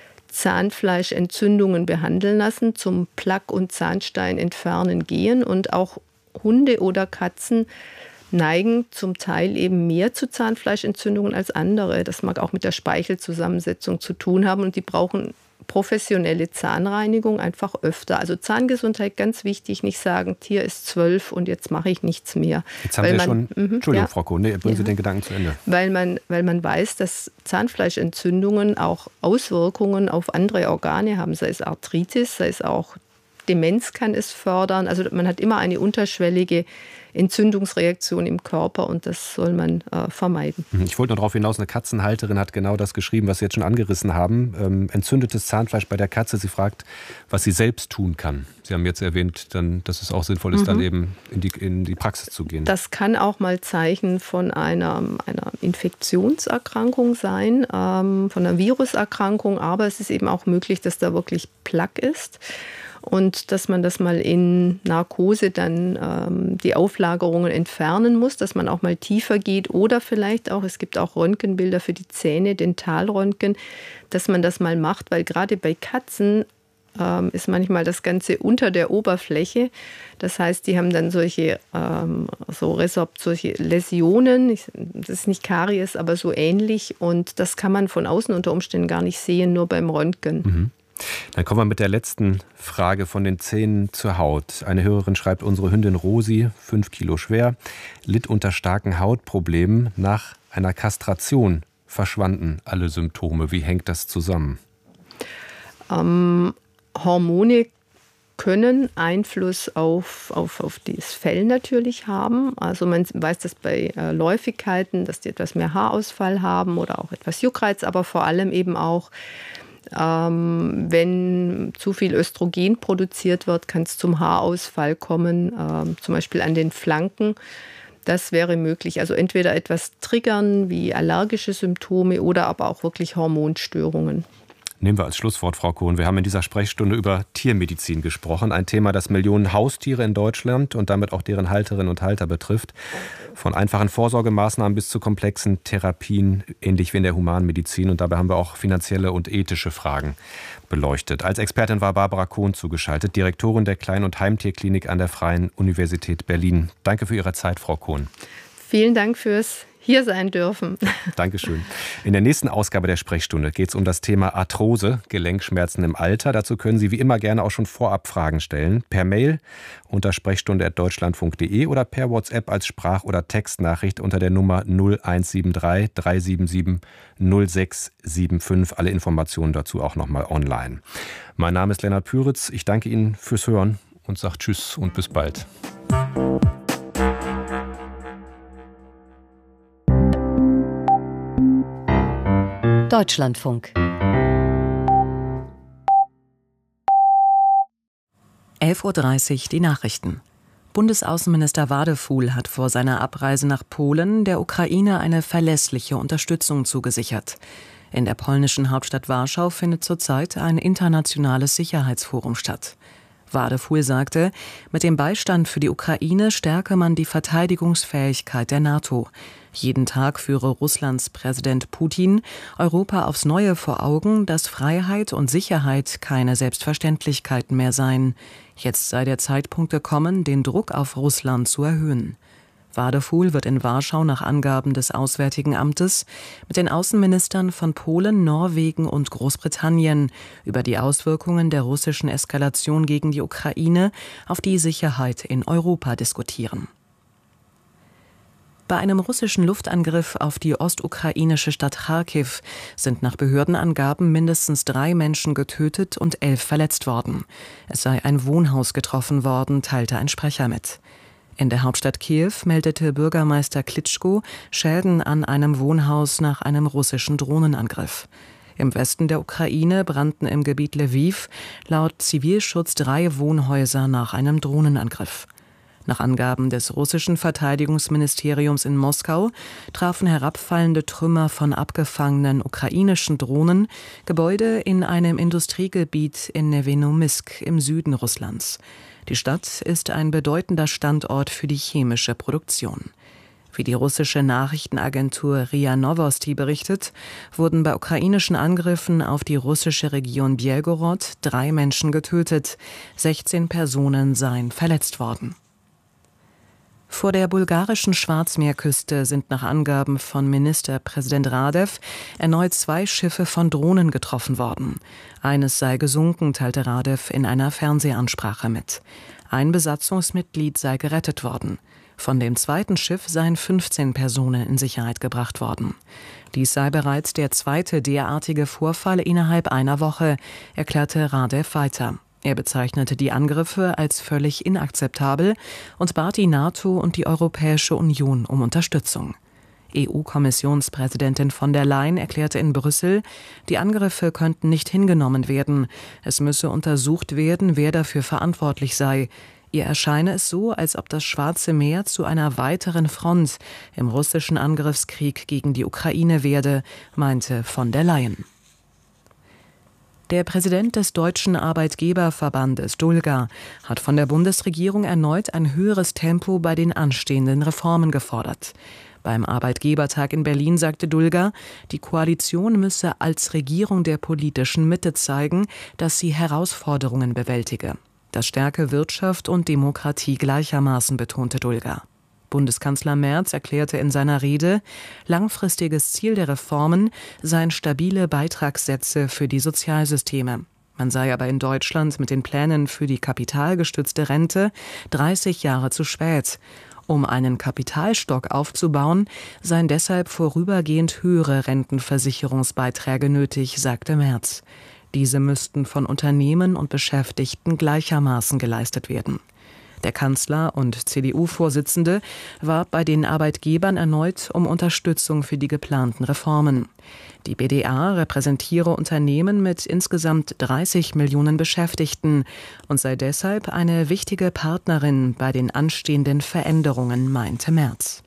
Zahnfleischentzündungen behandeln lassen, zum Plaque- und Zahnstein entfernen gehen. Und auch Hunde oder Katzen neigen zum Teil eben mehr zu Zahnfleischentzündungen als andere. Das mag auch mit der Speichelzusammensetzung zu tun haben und die brauchen professionelle Zahnreinigung einfach öfter. Also Zahngesundheit ganz wichtig, nicht sagen, Tier ist 12 und jetzt mache ich nichts mehr. Jetzt haben Sie schon, Entschuldigung, Frau Kohn, bringen Sie den Gedanken zu Ende. Weil man weiß, dass Zahnfleischentzündungen auch Auswirkungen auf andere Organe haben, sei es Arthritis, sei es auch Demenz kann es fördern. Also man hat immer eine unterschwellige Entzündungsreaktion im Körper und das soll man vermeiden. Ich wollte noch darauf hinaus, eine Katzenhalterin hat genau das geschrieben, was Sie jetzt schon angerissen haben. Entzündetes Zahnfleisch bei der Katze. Sie fragt, was sie selbst tun kann. Sie haben jetzt erwähnt, dass es auch sinnvoll ist, dann eben in die Praxis zu gehen. Das kann auch mal Zeichen von einer Infektionserkrankung sein, von einer Viruserkrankung, aber es ist eben auch möglich, dass da wirklich Plaque ist. Und dass man das mal in Narkose dann die Auflagerungen entfernen muss, dass man auch mal tiefer geht oder vielleicht auch, es gibt auch Röntgenbilder für die Zähne, Dentalröntgen, dass man das mal macht, weil gerade bei Katzen ist manchmal das Ganze unter der Oberfläche. Das heißt, die haben dann solche solche Läsionen, das ist nicht Karies, aber so ähnlich und das kann man von außen unter Umständen gar nicht sehen, nur beim Röntgen. Mhm. Dann kommen wir mit der letzten Frage von den Zähnen zur Haut. Eine Hörerin schreibt, unsere Hündin Rosi, 5 Kilo schwer, litt unter starken Hautproblemen. Nach einer Kastration verschwanden alle Symptome. Wie hängt das zusammen? Hormone können Einfluss auf das Fell natürlich haben. Also man weiß das bei Läufigkeiten, dass die etwas mehr Haarausfall haben oder auch etwas Juckreiz, aber vor allem eben auch wenn zu viel Östrogen produziert wird, kann es zum Haarausfall kommen, zum Beispiel an den Flanken. Das wäre möglich. Also entweder etwas triggern wie allergische Symptome oder aber auch wirklich Hormonstörungen. Nehmen wir als Schlusswort, Frau Kohn. Wir haben in dieser Sprechstunde über Tiermedizin gesprochen. Ein Thema, das Millionen Haustiere in Deutschland und damit auch deren Halterinnen und Halter betrifft. Von einfachen Vorsorgemaßnahmen bis zu komplexen Therapien, ähnlich wie in der Humanmedizin. Und dabei haben wir auch finanzielle und ethische Fragen beleuchtet. Als Expertin war Barbara Kohn zugeschaltet, Direktorin der Klein- und Heimtierklinik an der Freien Universität Berlin. Danke für Ihre Zeit, Frau Kohn. Vielen Dank fürs hier sein dürfen. Dankeschön. In der nächsten Ausgabe der Sprechstunde geht es um das Thema Arthrose, Gelenkschmerzen im Alter. Dazu können Sie wie immer gerne auch schon vorab Fragen stellen. Per Mail unter sprechstunde@deutschlandfunk.de oder per WhatsApp als Sprach- oder Textnachricht unter der Nummer 0173 377 0675. Alle Informationen dazu auch nochmal online. Mein Name ist Lennart Püritz. Ich danke Ihnen fürs Hören und sage Tschüss und bis bald. Deutschlandfunk. 11:30 Uhr die Nachrichten. Bundesaußenminister Wadefuhl hat vor seiner Abreise nach Polen der Ukraine eine verlässliche Unterstützung zugesichert. In der polnischen Hauptstadt Warschau findet zurzeit ein internationales Sicherheitsforum statt. Wadefuhl sagte, mit dem Beistand für die Ukraine stärke man die Verteidigungsfähigkeit der NATO. Jeden Tag führe Russlands Präsident Putin Europa aufs Neue vor Augen, dass Freiheit und Sicherheit keine Selbstverständlichkeiten mehr seien. Jetzt sei der Zeitpunkt gekommen, den Druck auf Russland zu erhöhen. Wadefuhl wird in Warschau nach Angaben des Auswärtigen Amtes mit den Außenministern von Polen, Norwegen und Großbritannien über die Auswirkungen der russischen Eskalation gegen die Ukraine auf die Sicherheit in Europa diskutieren. Bei einem russischen Luftangriff auf die ostukrainische Stadt Charkiw sind nach Behördenangaben mindestens 3 Menschen getötet und 11 verletzt worden. Es sei ein Wohnhaus getroffen worden, teilte ein Sprecher mit. In der Hauptstadt Kiew meldete Bürgermeister Klitschko Schäden an einem Wohnhaus nach einem russischen Drohnenangriff. Im Westen der Ukraine brannten im Gebiet Lwiw laut Zivilschutz 3 Wohnhäuser nach einem Drohnenangriff. Nach Angaben des russischen Verteidigungsministeriums in Moskau trafen herabfallende Trümmer von abgefangenen ukrainischen Drohnen Gebäude in einem Industriegebiet in Nevenomysk im Süden Russlands. Die Stadt ist ein bedeutender Standort für die chemische Produktion. Wie die russische Nachrichtenagentur RIA Novosti berichtet, wurden bei ukrainischen Angriffen auf die russische Region Bjelgorod 3 Menschen getötet, 16 Personen seien verletzt worden. Vor der bulgarischen Schwarzmeerküste sind nach Angaben von Ministerpräsident Radev erneut 2 Schiffe von Drohnen getroffen worden. Eines sei gesunken, teilte Radev in einer Fernsehansprache mit. Ein Besatzungsmitglied sei gerettet worden. Von dem zweiten Schiff seien 15 Personen in Sicherheit gebracht worden. Dies sei bereits der 2. derartige Vorfall innerhalb einer Woche, erklärte Radev weiter. Er bezeichnete die Angriffe als völlig inakzeptabel und bat die NATO und die Europäische Union um Unterstützung. EU-Kommissionspräsidentin von der Leyen erklärte in Brüssel, die Angriffe könnten nicht hingenommen werden. Es müsse untersucht werden, wer dafür verantwortlich sei. Ihr erscheine es so, als ob das Schwarze Meer zu einer weiteren Front im russischen Angriffskrieg gegen die Ukraine werde, meinte von der Leyen. Der Präsident des Deutschen Arbeitgeberverbandes DULGA hat von der Bundesregierung erneut ein höheres Tempo bei den anstehenden Reformen gefordert. Beim Arbeitgebertag in Berlin sagte DULGA, die Koalition müsse als Regierung der politischen Mitte zeigen, dass sie Herausforderungen bewältige. Das stärke Wirtschaft und Demokratie gleichermaßen, betonte DULGA. Bundeskanzler Merz erklärte in seiner Rede, langfristiges Ziel der Reformen seien stabile Beitragssätze für die Sozialsysteme. Man sei aber in Deutschland mit den Plänen für die kapitalgestützte Rente 30 Jahre zu spät. Um einen Kapitalstock aufzubauen, seien deshalb vorübergehend höhere Rentenversicherungsbeiträge nötig, sagte Merz. Diese müssten von Unternehmen und Beschäftigten gleichermaßen geleistet werden. Der Kanzler und CDU-Vorsitzende warb bei den Arbeitgebern erneut um Unterstützung für die geplanten Reformen. Die BDA repräsentiere Unternehmen mit insgesamt 30 Millionen Beschäftigten und sei deshalb eine wichtige Partnerin bei den anstehenden Veränderungen, meinte Merz.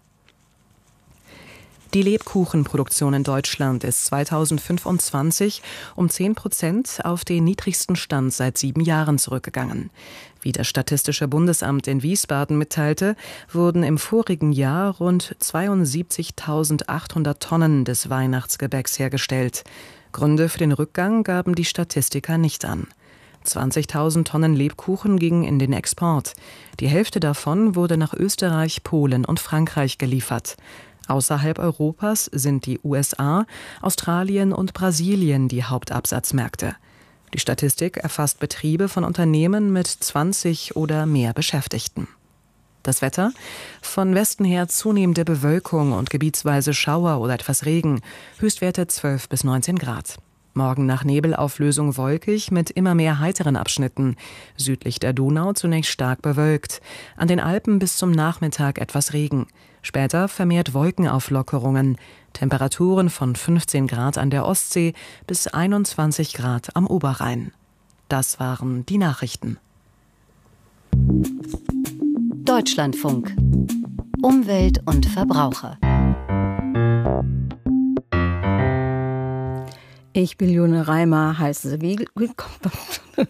Die Lebkuchenproduktion in Deutschland ist 2025 um 10% auf den niedrigsten Stand seit 7 Jahren zurückgegangen. Wie das Statistische Bundesamt in Wiesbaden mitteilte, wurden im vorigen Jahr rund 72.800 Tonnen des Weihnachtsgebäcks hergestellt. Gründe für den Rückgang gaben die Statistiker nicht an. 20.000 Tonnen Lebkuchen gingen in den Export. Die Hälfte davon wurde nach Österreich, Polen und Frankreich geliefert. Außerhalb Europas sind die USA, Australien und Brasilien die Hauptabsatzmärkte. Die Statistik erfasst Betriebe von Unternehmen mit 20 oder mehr Beschäftigten. Das Wetter? Von Westen her zunehmende Bewölkung und gebietsweise Schauer oder etwas Regen. Höchstwerte 12 bis 19 Grad. Morgen nach Nebelauflösung wolkig mit immer mehr heiteren Abschnitten. Südlich der Donau zunächst stark bewölkt. An den Alpen bis zum Nachmittag etwas Regen. Später vermehrt Wolkenauflockerungen. Temperaturen von 15 Grad an der Ostsee bis 21 Grad am Oberrhein. Das waren die Nachrichten. Deutschlandfunk. Umwelt und Verbraucher. Ich bin Jule Reimer, heiße Sie willkommen.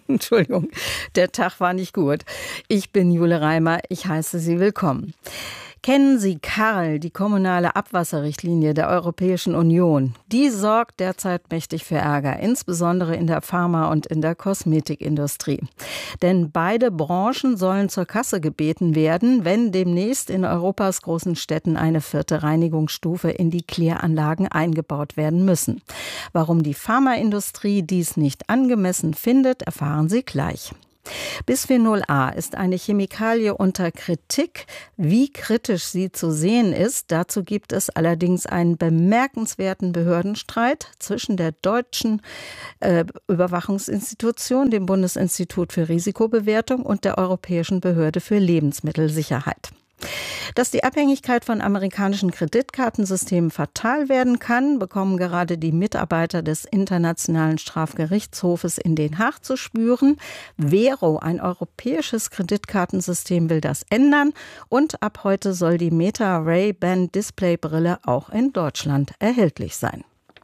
Entschuldigung, der Tag war nicht gut. Ich bin Jule Reimer, ich heiße Sie willkommen. Kennen Sie Karl, die kommunale Abwasserrichtlinie der Europäischen Union? Die sorgt derzeit mächtig für Ärger, insbesondere in der Pharma- und in der Kosmetikindustrie. Denn beide Branchen sollen zur Kasse gebeten werden, wenn demnächst in Europas großen Städten eine 4. Reinigungsstufe in die Kläranlagen eingebaut werden müssen. Warum die Pharmaindustrie dies nicht angemessen findet, erfahren Sie gleich. Bisphenol A ist eine Chemikalie unter Kritik. Wie kritisch sie zu sehen ist, dazu gibt es allerdings einen bemerkenswerten Behördenstreit zwischen der deutschen Überwachungsinstitution, dem Bundesinstitut für Risikobewertung und der Europäischen Behörde für Lebensmittelsicherheit. Dass die Abhängigkeit von amerikanischen Kreditkartensystemen fatal werden kann, bekommen gerade die Mitarbeiter des Internationalen Strafgerichtshofes in Den Haag zu spüren. Vero, ein europäisches Kreditkartensystem, will das ändern. Und ab heute soll die Meta Ray-Ban Displaybrille auch in Deutschland erhältlich sein.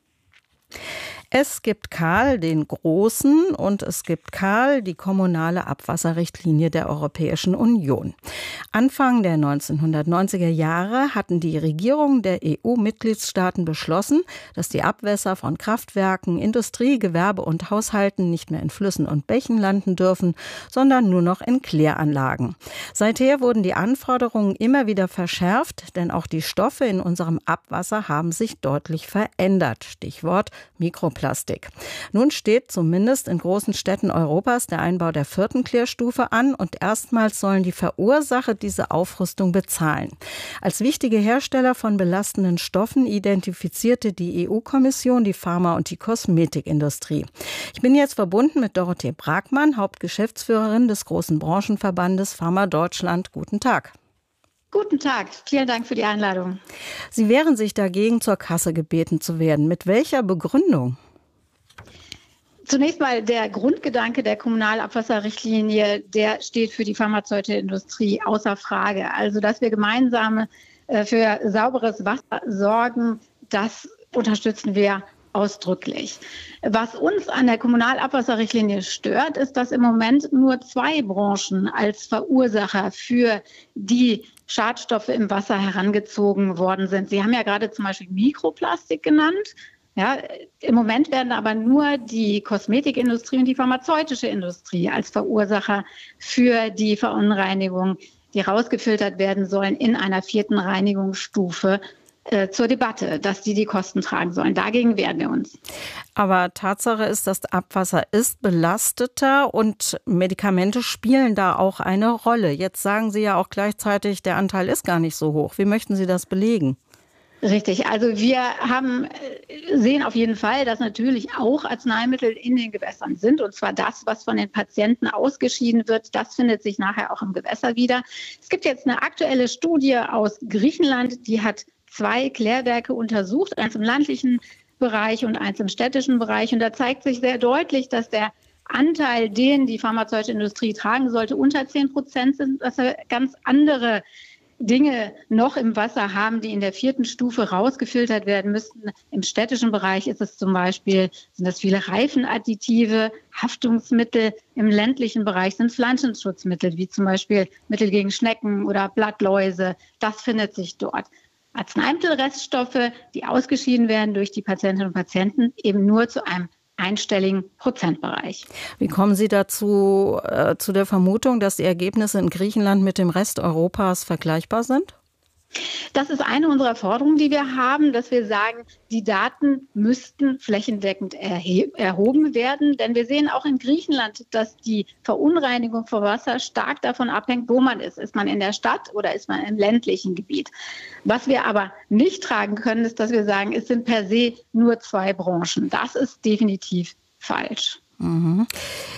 Es gibt Karl, den Großen, und es gibt Karl, die kommunale Abwasserrichtlinie der Europäischen Union. Anfang der 1990er Jahre hatten die Regierungen der EU-Mitgliedstaaten beschlossen, dass die Abwässer von Kraftwerken, Industrie, Gewerbe und Haushalten nicht mehr in Flüssen und Bächen landen dürfen, sondern nur noch in Kläranlagen. Seither wurden die Anforderungen immer wieder verschärft, denn auch die Stoffe in unserem Abwasser haben sich deutlich verändert. Stichwort Mikroplastik. Nun steht zumindest in großen Städten Europas der Einbau der 4. Klärstufe an und erstmals sollen die Verursacher diese Aufrüstung bezahlen. Als wichtige Hersteller von belastenden Stoffen identifizierte die EU-Kommission die Pharma- und die Kosmetikindustrie. Ich bin jetzt verbunden mit Dorothee Bragmann, Hauptgeschäftsführerin des großen Branchenverbandes Pharma Deutschland. Guten Tag. Guten Tag, vielen Dank für die Einladung. Sie wehren sich dagegen, zur Kasse gebeten zu werden. Mit welcher Begründung? Zunächst mal der Grundgedanke der Kommunalabwasserrichtlinie, der steht für die pharmazeutische Industrie außer Frage. Also, dass wir gemeinsam für sauberes Wasser sorgen, das unterstützen wir ausdrücklich. Was uns an der Kommunalabwasserrichtlinie stört, ist, dass im Moment nur 2 Branchen als Verursacher für die Schadstoffe im Wasser herangezogen worden sind. Sie haben ja gerade zum Beispiel Mikroplastik genannt. Ja, im Moment werden aber nur die Kosmetikindustrie und die pharmazeutische Industrie als Verursacher für die Verunreinigungen, die rausgefiltert werden sollen, in einer 4. Reinigungsstufe zur Debatte, dass die Kosten tragen sollen. Dagegen wehren wir uns. Aber Tatsache ist, das Abwasser ist belasteter und Medikamente spielen da auch eine Rolle. Jetzt sagen Sie ja auch gleichzeitig, der Anteil ist gar nicht so hoch. Wie möchten Sie das belegen? Richtig, also wir sehen auf jeden Fall, dass natürlich auch Arzneimittel in den Gewässern sind. Und zwar das, was von den Patienten ausgeschieden wird, das findet sich nachher auch im Gewässer wieder. Es gibt jetzt eine aktuelle Studie aus Griechenland, die hat 2 Klärwerke untersucht, eins im ländlichen Bereich und eins im städtischen Bereich. Und da zeigt sich sehr deutlich, dass der Anteil, den die pharmazeutische Industrie tragen sollte, unter 10% sind, dass wir ganz andere Dinge noch im Wasser haben, die in der 4. Stufe rausgefiltert werden müssten. Im städtischen Bereich ist es zum Beispiel, sind das viele Reifenadditive, Haftungsmittel. Im ländlichen Bereich sind Pflanzenschutzmittel, wie zum Beispiel Mittel gegen Schnecken oder Blattläuse. Das findet sich dort. Arzneimittelreststoffe, die ausgeschieden werden durch die Patientinnen und Patienten, eben nur zu einem einstelligen Prozentbereich. Wie kommen Sie dazu, zu der Vermutung, dass die Ergebnisse in Griechenland mit dem Rest Europas vergleichbar sind? Das ist eine unserer Forderungen, die wir haben, dass wir sagen, die Daten müssten flächendeckend erhoben werden. Denn wir sehen auch in Griechenland, dass die Verunreinigung von Wasser stark davon abhängt, wo man ist. Ist man in der Stadt oder ist man im ländlichen Gebiet? Was wir aber nicht tragen können, ist, dass wir sagen, es sind per se nur 2 Branchen. Das ist definitiv falsch. Mhm.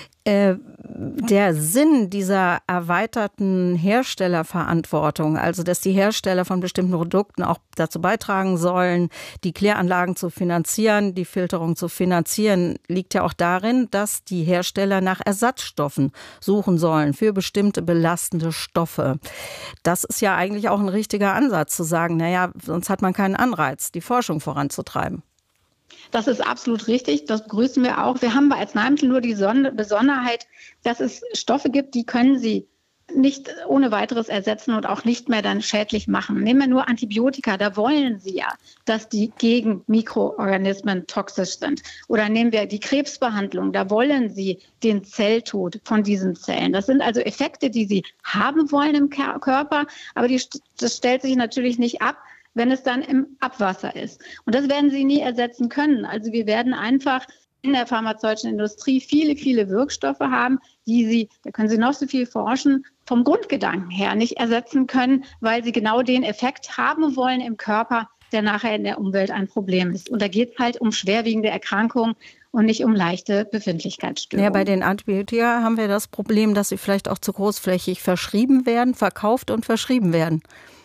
Der Sinn dieser erweiterten Herstellerverantwortung, also dass die Hersteller von bestimmten Produkten auch dazu beitragen sollen, die Kläranlagen zu finanzieren, die Filterung zu finanzieren, liegt ja auch darin, dass die Hersteller nach Ersatzstoffen suchen sollen für bestimmte belastende Stoffe. Das ist ja eigentlich auch ein richtiger Ansatz, zu sagen, naja, sonst hat man keinen Anreiz, die Forschung voranzutreiben. Das ist absolut richtig, das begrüßen wir auch. Wir haben bei Arzneimitteln nur die Besonderheit, dass es Stoffe gibt, die können Sie nicht ohne weiteres ersetzen und auch nicht mehr dann schädlich machen. Nehmen wir nur Antibiotika, da wollen Sie ja, dass die gegen Mikroorganismen toxisch sind. Oder nehmen wir die Krebsbehandlung, da wollen Sie den Zelltod von diesen Zellen. Das sind also Effekte, die Sie haben wollen im Körper, aber das stellt sich natürlich nicht ab, wenn es dann im Abwasser ist. Und das werden Sie nie ersetzen können. Also wir werden einfach in der pharmazeutischen Industrie viele Wirkstoffe haben, die Sie, da können Sie noch so viel forschen, vom Grundgedanken her nicht ersetzen können, weil sie genau den Effekt haben wollen im Körper, der nachher in der Umwelt ein Problem ist. Und da geht es halt um schwerwiegende Erkrankungen und nicht um leichte Befindlichkeitsstörungen. Ja, bei den Antibiotika haben wir das Problem, dass sie vielleicht auch zu großflächig verschrieben werden, verkauft und verschrieben werden.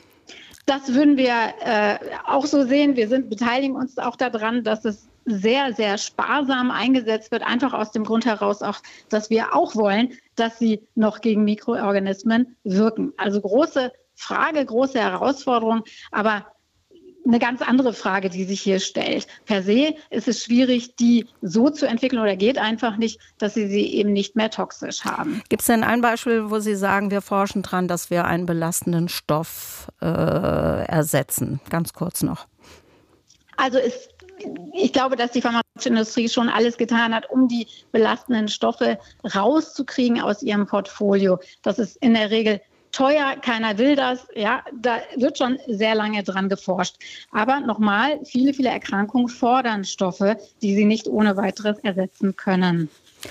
Das würden wir auch so sehen. Wir beteiligen uns auch daran, dass es sehr, sehr sparsam eingesetzt wird, einfach aus dem Grund heraus auch, dass wir auch wollen, dass sie noch gegen Mikroorganismen wirken. Also große Frage, große Herausforderung, aber eine ganz andere Frage, die sich hier stellt. Per se ist es schwierig, die so zu entwickeln oder geht einfach nicht, dass sie eben nicht mehr toxisch haben. Gibt es denn ein Beispiel, wo Sie sagen, wir forschen dran, dass wir einen belastenden Stoff ersetzen? Ganz kurz noch. Also ich glaube, dass die pharmazeutische Industrie schon alles getan hat, um die belastenden Stoffe rauszukriegen aus ihrem Portfolio. Das ist in der Regel teuer, keiner will das. Ja, da wird schon sehr lange dran geforscht. Aber nochmal, viele Erkrankungen fordern Stoffe, die sie nicht ohne weiteres ersetzen können.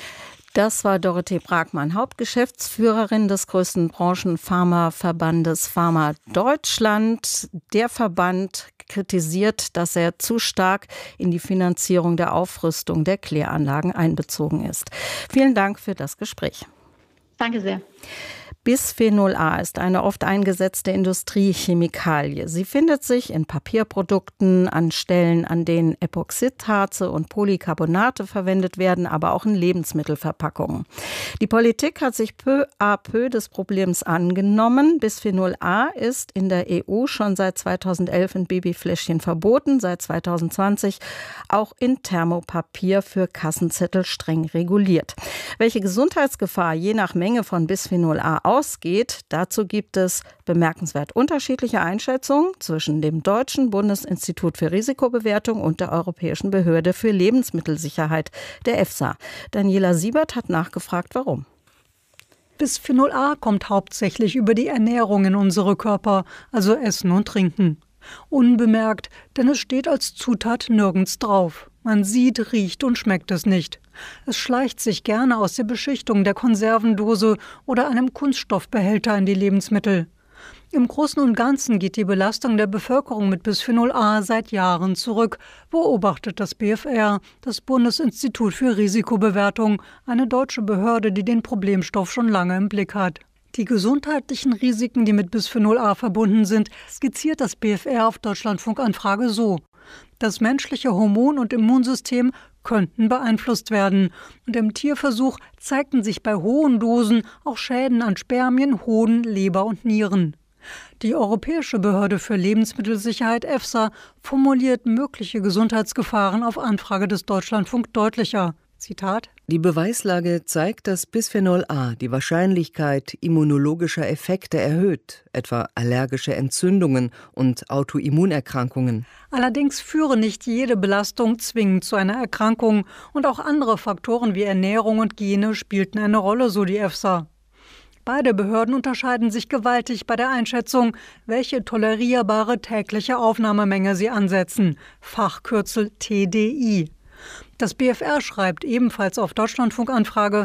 Das war Dorothee Bragmann, Hauptgeschäftsführerin des größten Branchenpharmaverbandes Pharma Deutschland. Der Verband kritisiert, dass er zu stark in die Finanzierung der Aufrüstung der Kläranlagen einbezogen ist. Vielen Dank für das Gespräch. Danke sehr. Bisphenol A ist eine oft eingesetzte Industriechemikalie. Sie findet sich in Papierprodukten, an Stellen, an denen Epoxidharze und Polycarbonate verwendet werden, aber auch in Lebensmittelverpackungen. Die Politik hat sich peu à peu des Problems angenommen. Bisphenol A ist in der EU schon seit 2011 in Babyfläschchen verboten, seit 2020 auch in Thermopapier für Kassenzettel streng reguliert. Welche Gesundheitsgefahr je nach Menge von Bisphenol A ausgeht, dazu gibt es bemerkenswert unterschiedliche Einschätzungen zwischen dem Deutschen Bundesinstitut für Risikobewertung und der Europäischen Behörde für Lebensmittelsicherheit, der EFSA. Daniela Siebert hat nachgefragt, warum. Bisphenol A kommt hauptsächlich über die Ernährung in unsere Körper, also Essen und Trinken. Unbemerkt, denn es steht als Zutat nirgends drauf. Man sieht, riecht und schmeckt es nicht. Es schleicht sich gerne aus der Beschichtung der Konservendose oder einem Kunststoffbehälter in die Lebensmittel. Im Großen und Ganzen geht die Belastung der Bevölkerung mit Bisphenol A seit Jahren zurück, beobachtet das BfR, das Bundesinstitut für Risikobewertung, eine deutsche Behörde, die den Problemstoff schon lange im Blick hat. Die gesundheitlichen Risiken, die mit Bisphenol A verbunden sind, skizziert das BfR auf Deutschlandfunk-Anfrage so: Das menschliche Hormon- und Immunsystem könnten beeinflusst werden. Und im Tierversuch zeigten sich bei hohen Dosen auch Schäden an Spermien, Hoden, Leber und Nieren. Die Europäische Behörde für Lebensmittelsicherheit EFSA formuliert mögliche Gesundheitsgefahren auf Anfrage des Deutschlandfunk deutlicher. Zitat: Die Beweislage zeigt, dass Bisphenol A die Wahrscheinlichkeit immunologischer Effekte erhöht, etwa allergische Entzündungen und Autoimmunerkrankungen. Allerdings führe nicht jede Belastung zwingend zu einer Erkrankung und auch andere Faktoren wie Ernährung und Gene spielten eine Rolle, so die EFSA. Beide Behörden unterscheiden sich gewaltig bei der Einschätzung, welche tolerierbare tägliche Aufnahmemenge sie ansetzen, Fachkürzel TDI. Das BfR schreibt ebenfalls auf Deutschlandfunk-Anfrage: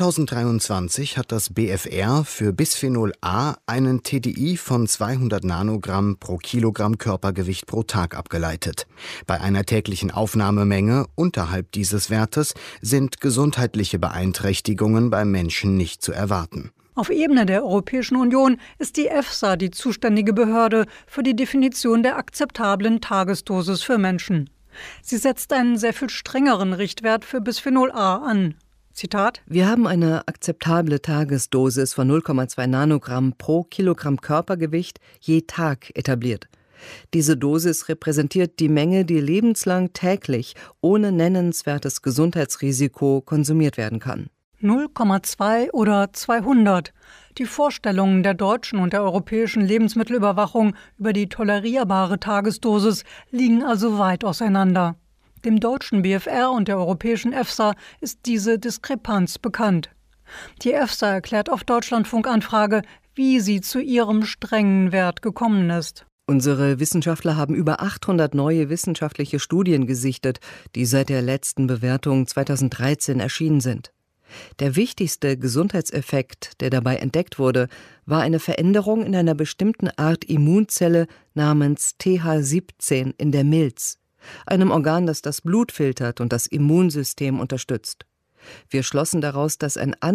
2023 hat das BfR für Bisphenol A einen TDI von 200 Nanogramm pro Kilogramm Körpergewicht pro Tag abgeleitet. Bei einer täglichen Aufnahmemenge unterhalb dieses Wertes sind gesundheitliche Beeinträchtigungen beim Menschen nicht zu erwarten. Auf Ebene der Europäischen Union ist die EFSA die zuständige Behörde für die Definition der akzeptablen Tagesdosis für Menschen. Sie setzt einen sehr viel strengeren Richtwert für Bisphenol A an. Zitat: Wir haben eine akzeptable Tagesdosis von 0,2 Nanogramm pro Kilogramm Körpergewicht je Tag etabliert. Diese Dosis repräsentiert die Menge, die lebenslang täglich ohne nennenswertes Gesundheitsrisiko konsumiert werden kann. 0,2 oder 200. Die Vorstellungen der deutschen und der europäischen Lebensmittelüberwachung über die tolerierbare Tagesdosis liegen also weit auseinander. Dem deutschen BfR und der europäischen EFSA ist diese Diskrepanz bekannt. Die EFSA erklärt auf Deutschlandfunk-Anfrage, wie sie zu ihrem strengen Wert gekommen ist. Unsere Wissenschaftler haben über 800 neue wissenschaftliche Studien gesichtet, die seit der letzten Bewertung 2013 erschienen sind. Der wichtigste Gesundheitseffekt, der dabei entdeckt wurde, war eine Veränderung in einer bestimmten Art Immunzelle namens TH17 in der Milz, einem Organ, das das Blut filtert und das Immunsystem unterstützt. Wir schlossen daraus, dass ein